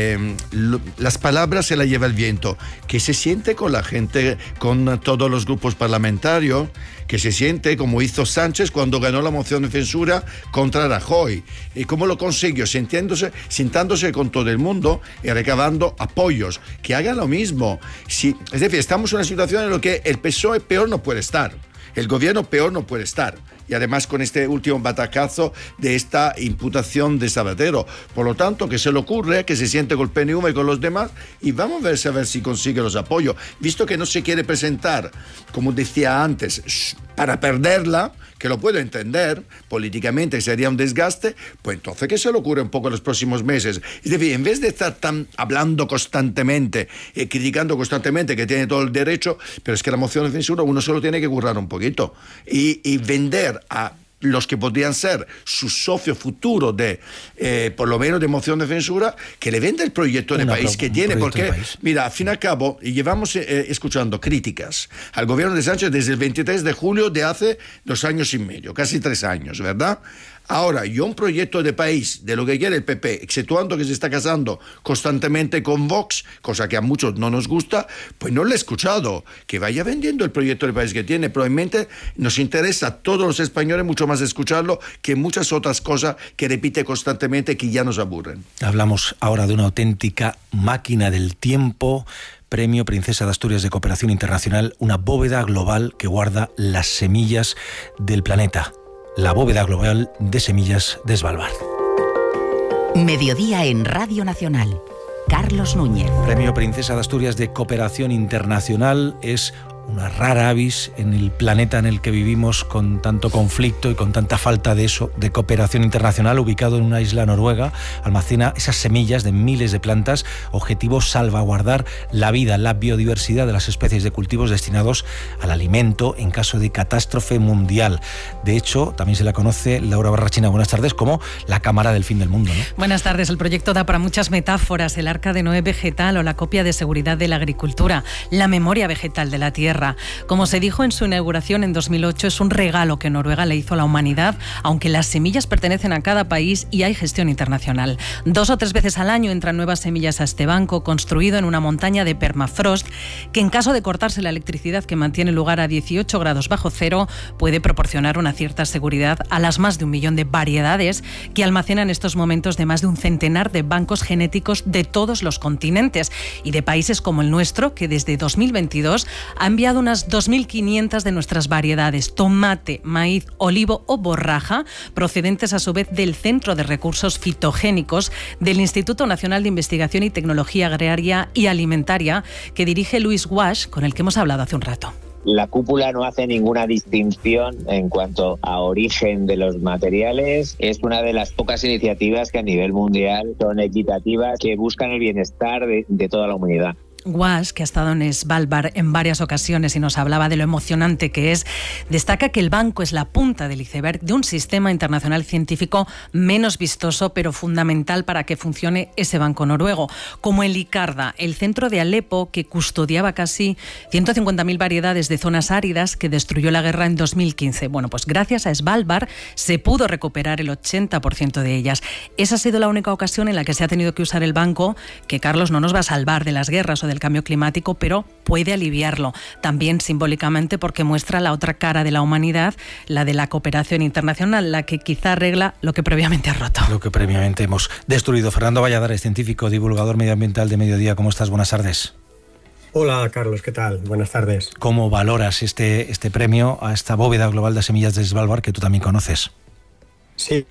las palabras se las lleva el viento. Que se siente con la gente, con todos los grupos parlamentarios, que se siente como hizo Sánchez cuando ganó la moción de censura contra Rajoy. ¿Y cómo lo consiguió? Sentándose con todo el mundo y recabando apoyos. Que hagan lo mismo. Es decir, estamos en una situación en la que el PSOE peor no puede estar. El gobierno peor no puede estar. Y además con este último batacazo de esta imputación de Zapatero. Por lo tanto, que se le ocurre, que se siente con el PNV y con los demás y vamos a ver si consigue los apoyos. Visto que no se quiere presentar, como decía antes, para perderla, que lo puedo entender, políticamente sería un desgaste, pues entonces que se le ocurre un poco en los próximos meses. Es decir, en vez de estar hablando constantemente, criticando constantemente, que tiene todo el derecho, pero es que la moción de censura uno solo tiene que currar un poquito y vender a los que podrían ser su socio futuro de, por lo menos de moción de censura, que le venda el proyecto de país que tiene, porque, mira, al fin y al cabo, y llevamos escuchando críticas al gobierno de Sánchez desde el 23 de julio de hace 2 años y medio, casi 3 años, ¿verdad? Ahora, yo un proyecto de país, de lo que quiere el PP, exceptuando que se está casando constantemente con Vox, cosa que a muchos no nos gusta, pues no lo he escuchado. Que vaya vendiendo el proyecto de país que tiene. Probablemente nos interesa a todos los españoles mucho más escucharlo que muchas otras cosas que repite constantemente que ya nos aburren. Hablamos ahora de una auténtica máquina del tiempo. Premio Princesa de Asturias de Cooperación Internacional, una bóveda global que guarda las semillas del planeta. La bóveda global de semillas de Svalbard. Mediodía en Radio Nacional. Carlos Núñez. Premio Princesa de Asturias de Cooperación Internacional es una rara avis en el planeta en el que vivimos, con tanto conflicto y con tanta falta de eso, de cooperación internacional. Ubicado en una isla noruega, almacena esas semillas de miles de plantas. Objetivo: salvaguardar la vida, la biodiversidad de las especies de cultivos destinados al alimento en caso de catástrofe mundial. De hecho, también se la conoce, Laura Barrachina, buenas tardes, como la cámara del fin del mundo, ¿no? Buenas tardes. El proyecto da para muchas metáforas: el arca de Noé vegetal o la copia de seguridad de la agricultura, la memoria vegetal de la tierra. Como se dijo en su inauguración en 2008, es un regalo que Noruega le hizo a la humanidad, aunque las semillas pertenecen a cada país y hay gestión internacional. 2 o 3 veces al año entran nuevas semillas a este banco, construido en una montaña de permafrost, que en caso de cortarse la electricidad que mantiene lugar a 18 grados bajo cero, puede proporcionar una cierta seguridad a las más de 1 millón de variedades que almacenan en estos momentos de más de un centenar de bancos genéticos de todos los continentes y de países como el nuestro, que desde 2022 ha enviado unas 2.500 de nuestras variedades: tomate, maíz, olivo o borraja, procedentes a su vez del Centro de Recursos Fitogénicos del Instituto Nacional de Investigación y Tecnología Agraria y Alimentaria, que dirige Luis Guasch, con el que hemos hablado hace un rato. La cúpula no hace ninguna distinción en cuanto a origen de los materiales. Es una de las pocas iniciativas que a nivel mundial son equitativas, que buscan el bienestar de toda la humanidad. Guasch, que ha estado en Svalbard en varias ocasiones y nos hablaba de lo emocionante que es, destaca que el banco es la punta del iceberg de un sistema internacional científico menos vistoso, pero fundamental para que funcione ese banco noruego, como el ICARDA, el centro de Alepo, que custodiaba casi 150.000 variedades de zonas áridas que destruyó la guerra en 2015. Bueno, pues gracias a Svalbard se pudo recuperar el 80% de ellas. Esa ha sido la única ocasión en la que se ha tenido que usar el banco, que, Carlos, no nos va a salvar de las guerras o del cambio climático, pero puede aliviarlo. También simbólicamente porque muestra la otra cara de la humanidad, la de la cooperación internacional, la que quizá arregla lo que previamente ha roto. Lo que previamente hemos destruido. Fernando Valladares, científico, divulgador medioambiental de Mediodía. ¿Cómo estás? Buenas tardes. Hola, Carlos, ¿qué tal? Buenas tardes. ¿Cómo valoras este premio a esta bóveda global de semillas de Svalbard, que tú también conoces? Sí.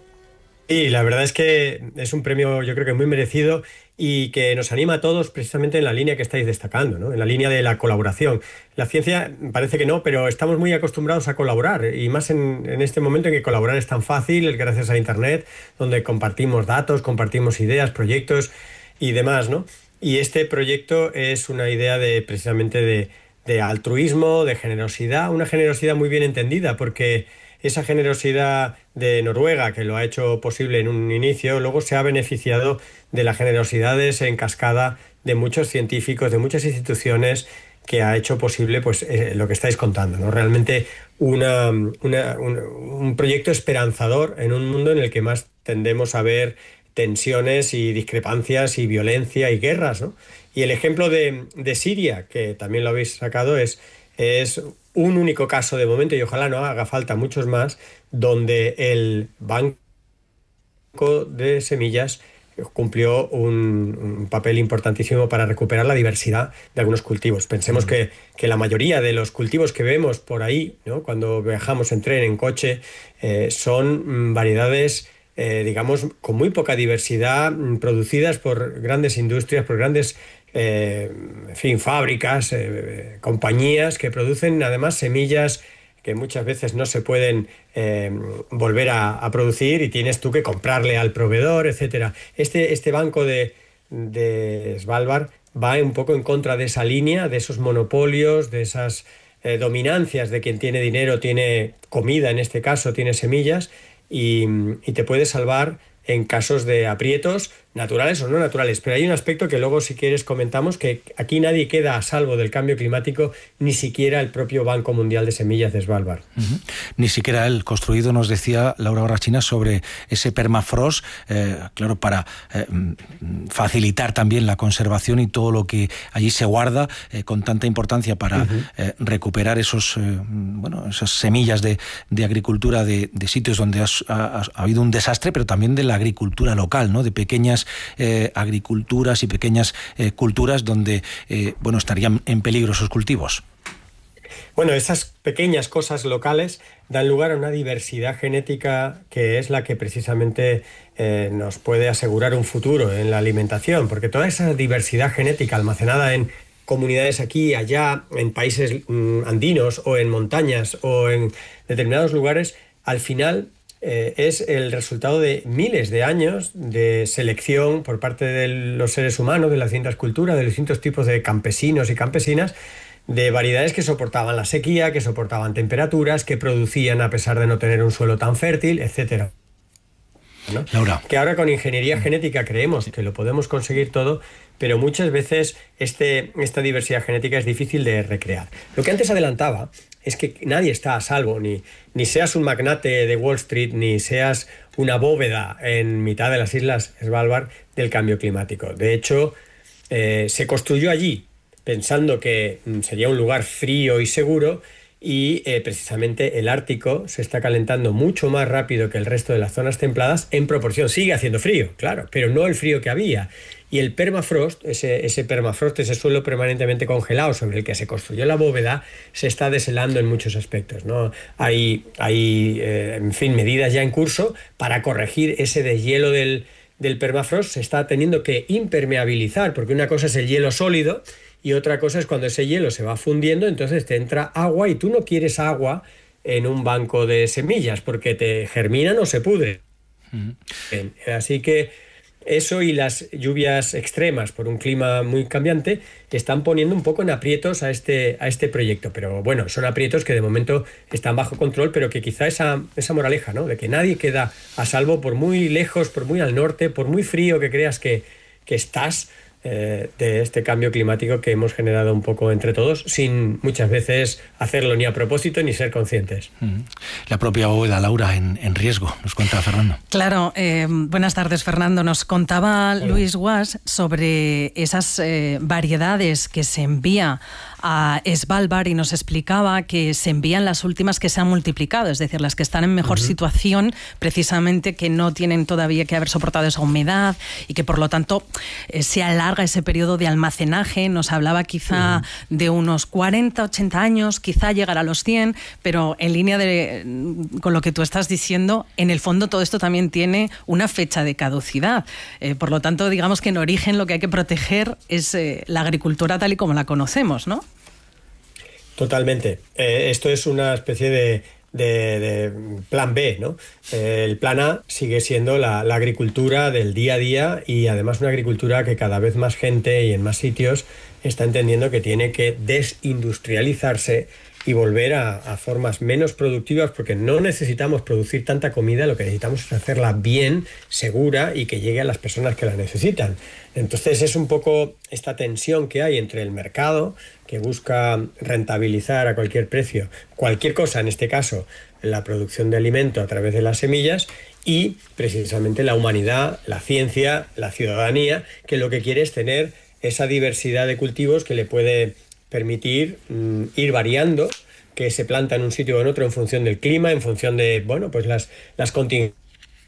Y la verdad es que es un premio, yo creo que muy merecido, y que nos anima a todos precisamente en la línea que estáis destacando, ¿no? En la línea de la colaboración. La ciencia parece que no, pero estamos muy acostumbrados a colaborar, y más en este momento en que colaborar es tan fácil gracias a Internet, donde compartimos datos, compartimos ideas, proyectos y demás, ¿no? Y este proyecto es una idea precisamente de altruismo, de generosidad, una generosidad muy bien entendida, porque esa generosidad de Noruega, que lo ha hecho posible en un inicio, luego se ha beneficiado de las generosidades en cascada de muchos científicos, de muchas instituciones, que ha hecho posible pues lo que estáis contando, ¿no? Realmente un proyecto esperanzador en un mundo en el que más tendemos a ver tensiones y discrepancias y violencia y guerras, ¿no? Y el ejemplo de Siria, que también lo habéis sacado, es un único caso de momento, y ojalá no haga falta muchos más, donde el banco de semillas cumplió un papel importantísimo para recuperar la diversidad de algunos cultivos. Pensemos que la mayoría de los cultivos que vemos por ahí, ¿no?, cuando viajamos en tren, en coche, son variedades, digamos, con muy poca diversidad, producidas por grandes industrias, por grandes fábricas, compañías que producen además semillas que muchas veces no se pueden volver a producir, y tienes tú que comprarle al proveedor, etcétera. Este banco de Svalbard va un poco en contra de esa línea, de esos monopolios, de esas dominancias de quien tiene dinero, tiene comida, en este caso tiene semillas, y te puede salvar en casos de aprietos, naturales o no naturales. Pero hay un aspecto que luego, si quieres, comentamos, que aquí nadie queda a salvo del cambio climático, ni siquiera el propio Banco Mundial de Semillas de Svalbard. Ni siquiera él, construido, nos decía Laura Barrachina, sobre ese permafrost, claro, para facilitar también la conservación y todo lo que allí se guarda con tanta importancia para recuperar esas semillas de agricultura de sitios donde ha habido un desastre, pero también de la agricultura local, ¿no? De pequeñas agriculturas y pequeñas culturas donde estarían en peligro esos cultivos. Bueno, esas pequeñas cosas locales dan lugar a una diversidad genética que es la que precisamente nos puede asegurar un futuro en la alimentación, porque toda esa diversidad genética almacenada en comunidades aquí y allá, en países andinos o en montañas o en determinados lugares, al final es el resultado de miles de años de selección por parte de los seres humanos, de las distintas culturas, de los distintos tipos de campesinos y campesinas, de variedades que soportaban la sequía, que soportaban temperaturas, que producían a pesar de no tener un suelo tan fértil, etcétera, ¿no? Laura. Que ahora con ingeniería genética creemos que lo podemos conseguir todo, pero muchas veces esta diversidad genética es difícil de recrear. Lo que antes adelantaba es que nadie está a salvo, ni seas un magnate de Wall Street, ni seas una bóveda en mitad de las islas Svalbard, del cambio climático. De hecho, se construyó allí pensando que sería un lugar frío y seguro, y precisamente el Ártico se está calentando mucho más rápido que el resto de las zonas templadas en proporción. Sigue haciendo frío, claro, pero no el frío que había. Y el permafrost, ese permafrost, ese suelo permanentemente congelado sobre el que se construyó la bóveda, se está deshelando en muchos aspectos, ¿no? Hay medidas ya en curso para corregir ese deshielo del permafrost. Se está teniendo que impermeabilizar, porque una cosa es el hielo sólido y otra cosa es cuando ese hielo se va fundiendo, entonces te entra agua y tú no quieres agua en un banco de semillas porque te germinan o se pudre. Así que eso y las lluvias extremas por un clima muy cambiante están poniendo un poco en aprietos a este proyecto. Pero bueno, son aprietos que de momento están bajo control, pero que quizá esa moraleja, ¿no? De que nadie queda a salvo, por muy lejos, por muy al norte, por muy frío que creas que estás, de este cambio climático que hemos generado un poco entre todos, sin muchas veces hacerlo ni a propósito ni ser conscientes. La propia bóveda, Laura, en riesgo, nos cuenta Fernando. Claro, buenas tardes, Fernando. Nos contaba Luis Guas sobre esas variedades que se envía a Svalbard y nos explicaba que se envían las últimas que se han multiplicado, es decir, las que están en mejor situación, precisamente que no tienen todavía que haber soportado esa humedad y que por lo tanto se alarga ese periodo de almacenaje. Nos hablaba quizá de unos 40, 80 años, quizá llegar a los 100, pero en línea con lo que tú estás diciendo, en el fondo todo esto también tiene una fecha de caducidad. Por lo tanto, digamos que en origen lo que hay que proteger es la agricultura tal y como la conocemos, ¿no? Totalmente. Esto es una especie de plan B, ¿no? El plan A sigue siendo la agricultura del día a día, y además una agricultura que cada vez más gente y en más sitios está entendiendo que tiene que desindustrializarse y volver a formas menos productivas, porque no necesitamos producir tanta comida, lo que necesitamos es hacerla bien, segura y que llegue a las personas que la necesitan. Entonces es un poco esta tensión que hay entre el mercado, que busca rentabilizar a cualquier precio cualquier cosa, en este caso la producción de alimento a través de las semillas, y precisamente la humanidad, la ciencia, la ciudadanía, que lo que quiere es tener esa diversidad de cultivos que le puede permitir ir variando, que se planta en un sitio o en otro en función del clima, en función de las contingencias,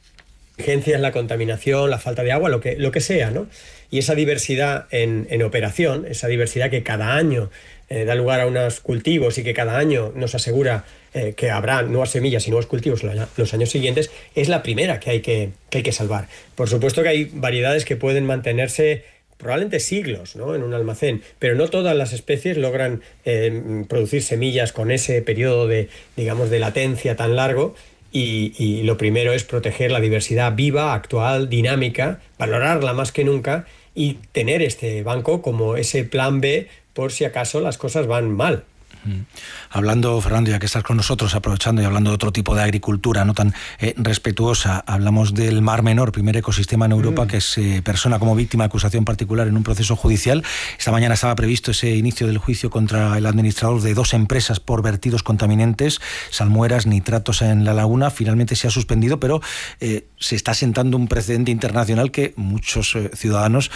la contaminación, la falta de agua, lo que sea, ¿no? Y esa diversidad en operación, esa diversidad que cada año da lugar a unos cultivos y que cada año nos asegura que habrá nuevas semillas y nuevos cultivos los años siguientes, es la primera que hay que salvar. Por supuesto que hay variedades que pueden mantenerse probablemente siglos, ¿no?, en un almacén, pero no todas las especies logran producir semillas con ese periodo de latencia tan largo, y lo primero es proteger la diversidad viva, actual, dinámica, valorarla más que nunca y tener este banco como ese plan B por si acaso las cosas van mal. Hablando, Fernando, ya que estás con nosotros, aprovechando y hablando de otro tipo de agricultura no tan respetuosa, hablamos del Mar Menor, primer ecosistema en Europa que se persona como víctima de acusación particular en un proceso judicial. Esta mañana estaba previsto ese inicio del juicio contra el administrador de 2 empresas por vertidos contaminantes, salmueras, nitratos en la laguna. Finalmente se ha suspendido, pero se está sentando un precedente internacional que muchos ciudadanos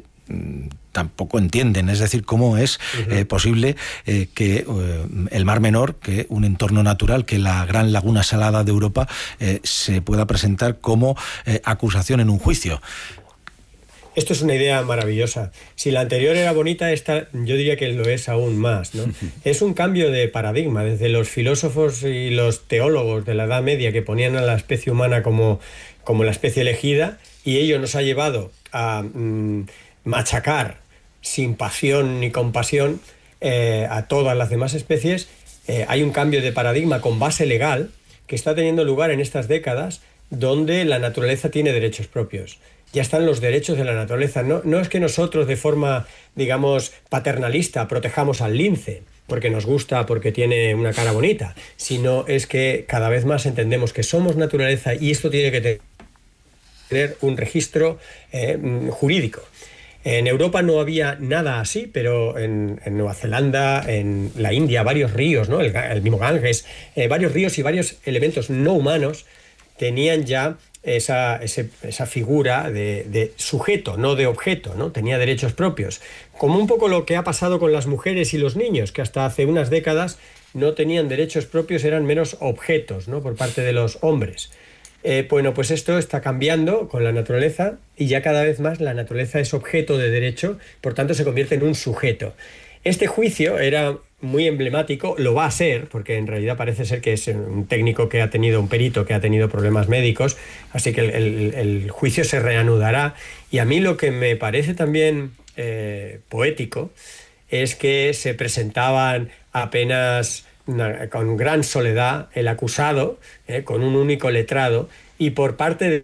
tampoco entienden, es decir, cómo es posible que el Mar Menor, que un entorno natural, que la gran laguna salada de Europa, se pueda presentar como acusación en un juicio. Esto es una idea maravillosa. Si la anterior era bonita, esta yo diría que lo es aún más, ¿no? Es un cambio de paradigma. Desde los filósofos y los teólogos de la Edad Media, que ponían a la especie humana como la especie elegida, y ello nos ha llevado a machacar sin pasión ni compasión a todas las demás especies. Hay un cambio de paradigma con base legal que está teniendo lugar en estas décadas, donde la naturaleza tiene derechos propios. Ya están los derechos de la naturaleza. No es que nosotros, de forma, digamos, paternalista, protejamos al lince porque nos gusta, porque tiene una cara bonita, sino es que cada vez más entendemos que somos naturaleza y esto tiene que tener un registro jurídico. En Europa no había nada así, pero en Nueva Zelanda, en la India, varios ríos, ¿no? El mismo Ganges, varios ríos y varios elementos no humanos tenían ya esa figura de sujeto, no de objeto, ¿no? Tenía derechos propios. Como un poco lo que ha pasado con las mujeres y los niños, que hasta hace unas décadas no tenían derechos propios, eran menos objetos, ¿no? Por parte de los hombres. Bueno, pues esto está cambiando con la naturaleza y ya cada vez más la naturaleza es objeto de derecho, por tanto se convierte en un sujeto. Este juicio era muy emblemático, lo va a ser, porque en realidad parece ser que es un técnico que ha tenido, un perito que ha tenido problemas médicos, así que el juicio se reanudará. Y a mí lo que me parece también poético es que se presentaban apenas con gran soledad el acusado, con un único letrado, y por parte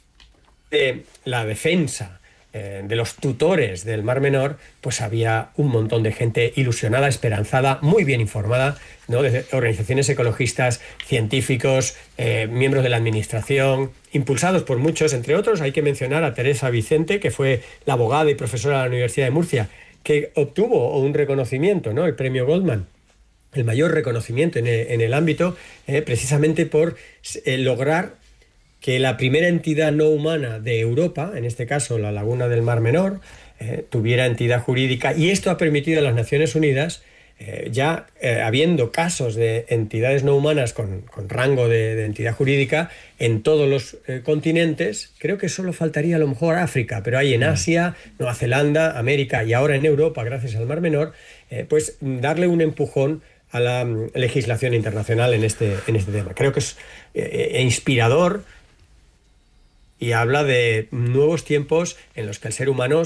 de la defensa, de los tutores del Mar Menor, pues había un montón de gente ilusionada, esperanzada, muy bien informada, ¿no? Desde organizaciones ecologistas, científicos, miembros de la administración, impulsados por muchos, entre otros hay que mencionar a Teresa Vicente, que fue la abogada y profesora de la Universidad de Murcia, que obtuvo un reconocimiento, ¿no? El premio Goldman, el mayor reconocimiento en el ámbito, precisamente por lograr que la primera entidad no humana de Europa, en este caso la laguna del Mar Menor, tuviera entidad jurídica, y esto ha permitido a las Naciones Unidas, habiendo casos de entidades no humanas con rango de entidad jurídica en todos los continentes. Creo que solo faltaría a lo mejor África, pero hay en Asia, Nueva Zelanda, América y ahora en Europa, gracias al Mar Menor, pues darle un empujón a la legislación internacional en este tema. Creo que es inspirador y habla de nuevos tiempos en los que el ser humano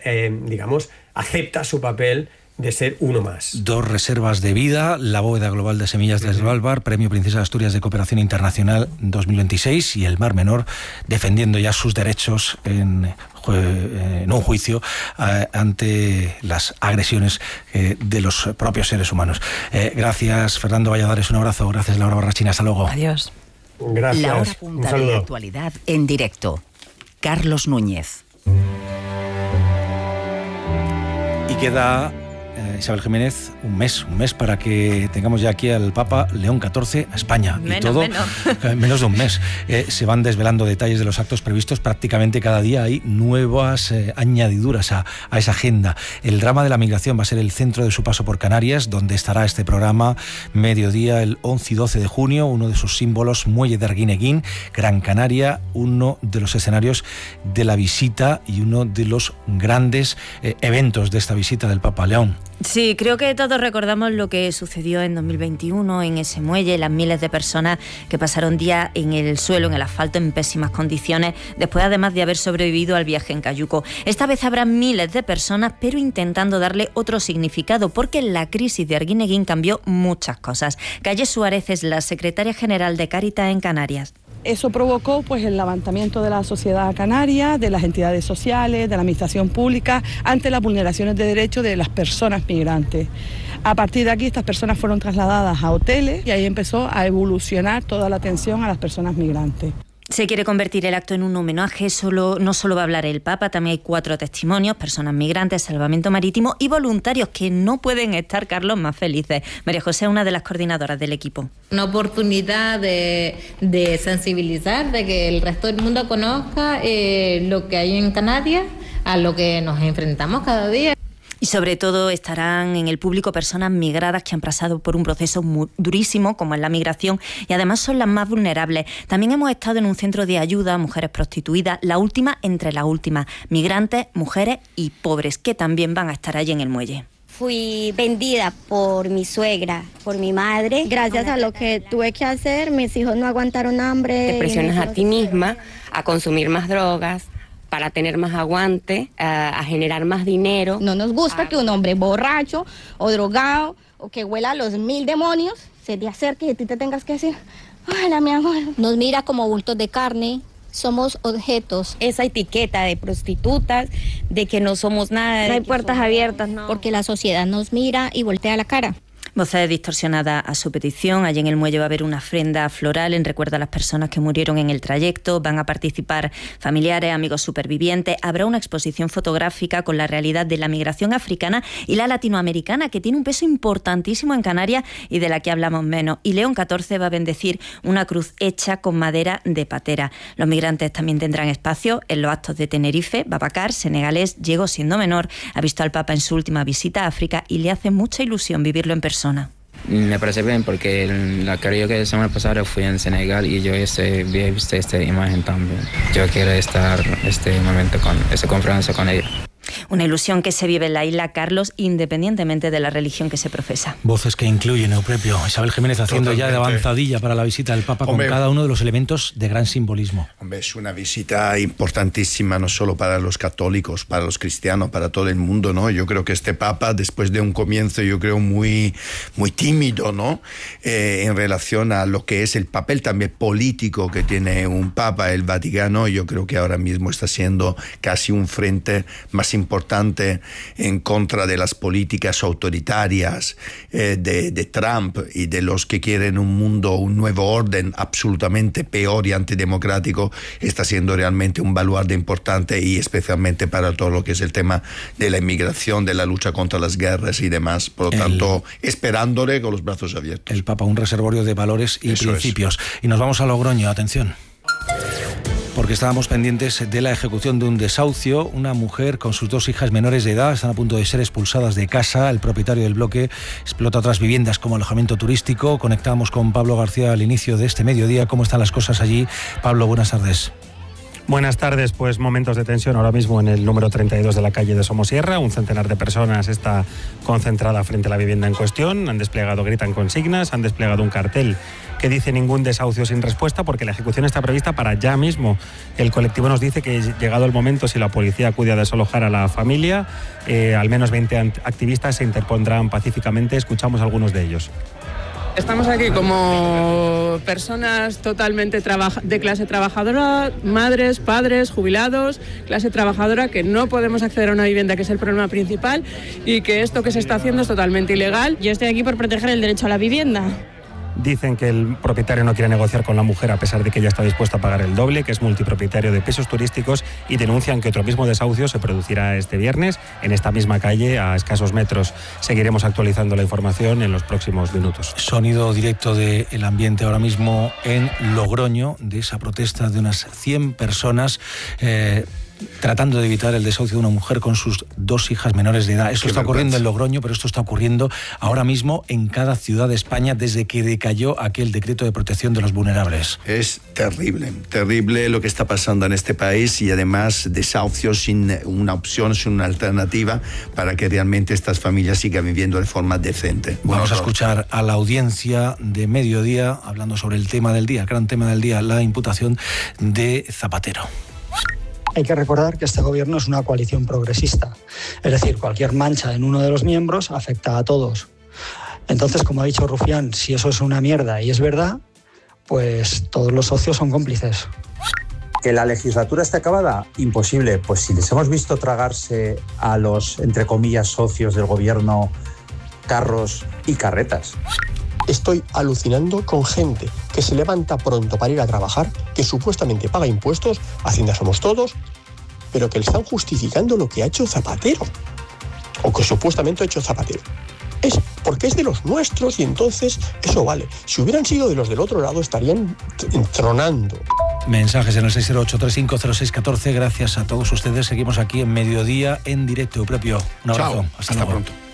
acepta su papel de ser uno más. 2 reservas de vida, la bóveda global de semillas de Svalbard, Premio Princesa de Asturias de Cooperación Internacional 2026, y el Mar Menor defendiendo ya sus derechos en un juicio ante las agresiones de los propios seres humanos. Gracias, Fernando Valladares, un abrazo. Gracias, Laura Barrachina. Hasta luego. Adiós. Gracias. La hora punta de la actualidad en directo. Carlos Núñez. Y queda, Isabel Jiménez, un mes para que tengamos ya aquí al Papa León XIV a España. Menos de un mes. Se van desvelando detalles de los actos previstos. Prácticamente cada día hay nuevas añadiduras a esa agenda. El drama de la migración va a ser el centro de su paso por Canarias, donde estará este programa mediodía el 11 y 12 de junio, uno de sus símbolos, Muelle de Arguineguín, Gran Canaria, uno de los escenarios de la visita y uno de los grandes eventos de esta visita del Papa León. Sí, creo que todos recordamos lo que sucedió en 2021 en ese muelle, las miles de personas que pasaron días en el suelo, en el asfalto, en pésimas condiciones, después además de haber sobrevivido al viaje en cayuco. Esta vez habrá miles de personas, pero intentando darle otro significado, porque la crisis de Arguineguín cambió muchas cosas. Calle Suárez es la secretaria general de Cáritas en Canarias. Eso provocó pues el levantamiento de la sociedad canaria, de las entidades sociales, de la administración pública ante las vulneraciones de derechos de las personas migrantes. A partir de aquí estas personas fueron trasladadas a hoteles y ahí empezó a evolucionar toda la atención a las personas migrantes. Se quiere convertir el acto en un homenaje, no solo va a hablar el Papa, también hay 4 testimonios, personas migrantes, salvamento marítimo y voluntarios que no pueden estar, Carlos, más felices. María José, una de las coordinadoras del equipo. Una oportunidad de sensibilizar, de que el resto del mundo conozca lo que hay en Canarias, a lo que nos enfrentamos cada día. Y sobre todo estarán en el público personas migradas que han pasado por un proceso muy durísimo, como es la migración, y además son las más vulnerables. También hemos estado en un centro de ayuda a mujeres prostituidas, la última entre las últimas, migrantes, mujeres y pobres, que también van a estar allí en el muelle. Fui vendida por mi suegra, por mi madre. Gracias a lo que tuve que hacer, mis hijos no aguantaron hambre. Te presionas a ti misma a consumir más drogas, para tener más aguante, a generar más dinero. No nos gusta que un hombre borracho o drogado o que huela a los 1000 demonios se te acerque y a ti te tengas que decir, hola mi amor. Nos mira como bultos de carne, somos objetos. Esa etiqueta de prostitutas, de que no somos nada. No hay puertas abiertas, no. Porque la sociedad nos mira y voltea la cara. Voces distorsionadas a su petición. Allí en el muelle va a haber una ofrenda floral en recuerdo a las personas que murieron en el trayecto. Van a participar familiares, amigos supervivientes. Habrá una exposición fotográfica con la realidad de la migración africana y la latinoamericana, que tiene un peso importantísimo en Canarias y de la que hablamos menos. Y León XIV va a bendecir una cruz hecha con madera de patera. Los migrantes también tendrán espacio en los actos de Tenerife. Babacar, senegalés, llegó siendo menor, ha visto al Papa en su última visita a África y le hace mucha ilusión vivirlo en persona. Me parece bien porque creo que la semana pasada fui en Senegal y yo vi esta imagen también. Yo quiero estar este momento con esta conferencia con ella. Una ilusión que se vive en la isla, Carlos, independientemente de la religión que se profesa. Voces que incluyen, Euprepio. Isabel Jiménez haciendo ya de avanzadilla para la visita del Papa, con cada uno de los elementos de gran simbolismo. Hombre, es una visita importantísima, no solo para los católicos, para los cristianos, para todo el mundo, ¿no? Yo creo que este Papa, después de un comienzo, yo creo, muy tímido, ¿no? En relación a lo que es el papel también político que tiene un Papa, el Vaticano, yo creo que ahora mismo está siendo casi un frente más importante en contra de las políticas autoritarias de Trump y de los que quieren un mundo, un nuevo orden absolutamente peor y antidemocrático. Está siendo realmente un baluarte importante y especialmente para todo lo que es el tema de la inmigración, de la lucha contra las guerras y demás. Por lo tanto, esperándole con los brazos abiertos. El Papa, un reservorio de valores y principios. Y nos vamos a Logroño, atención. Porque estábamos pendientes de la ejecución de un desahucio. Una mujer con sus 2 hijas menores de edad están a punto de ser expulsadas de casa. El propietario del bloque explota otras viviendas como alojamiento turístico. Conectamos con Pablo García al inicio de este mediodía. ¿Cómo están las cosas allí? Pablo, buenas tardes. Buenas tardes, pues momentos de tensión ahora mismo en el número 32 de la calle de Somosierra. Un centenar de personas está concentrada frente a la vivienda en cuestión. Han desplegado, gritan consignas, han desplegado un cartel que dice ningún desahucio sin respuesta porque la ejecución está prevista para ya mismo. El colectivo nos dice que llegado el momento, si la policía acude a desalojar a la familia, al menos 20 activistas se interpondrán pacíficamente. Escuchamos a algunos de ellos. Estamos aquí como personas totalmente de clase trabajadora, madres, padres, jubilados, clase trabajadora, que no podemos acceder a una vivienda, que es el problema principal, y que esto que se está haciendo es totalmente ilegal. Yo estoy aquí por proteger el derecho a la vivienda. Dicen que el propietario no quiere negociar con la mujer a pesar de que ella está dispuesta a pagar el doble, que es multipropietario de pisos turísticos, y denuncian que otro mismo desahucio se producirá este viernes en esta misma calle a escasos metros. Seguiremos actualizando la información en los próximos minutos. Sonido directo del ambiente ahora mismo en Logroño, de esa protesta de unas 100 personas tratando de evitar el desahucio de una mujer con sus 2 hijas menores de edad. Esto está ocurriendo en Logroño, pero esto está ocurriendo ahora mismo en cada ciudad de España desde que decayó aquel decreto de protección de los vulnerables. Es terrible, terrible lo que está pasando en este país, y además desahucios sin una opción, sin una alternativa para que realmente estas familias sigan viviendo de forma decente. Vamos a escuchar a la audiencia de mediodía hablando sobre el tema del día, el gran tema del día, la imputación de Zapatero. Hay que recordar que este gobierno es una coalición progresista, es decir, cualquier mancha en uno de los miembros afecta a todos. Entonces, como ha dicho Rufián, si eso es una mierda y es verdad, pues todos los socios son cómplices. ¿Que la legislatura esté acabada? Imposible. Pues si les hemos visto tragarse a los, entre comillas, socios del gobierno carros y carretas. Estoy alucinando con gente que se levanta pronto para ir a trabajar, que supuestamente paga impuestos, Hacienda somos todos, pero que le están justificando lo que ha hecho Zapatero, o que supuestamente ha hecho Zapatero. Es porque es de los nuestros y entonces eso vale. Si hubieran sido de los del otro lado estarían entronando. Mensajes en el 608-350614. Gracias a todos ustedes. Seguimos aquí en Mediodía en directo. Propio. Un abrazo. Chao. Hasta luego. Pronto.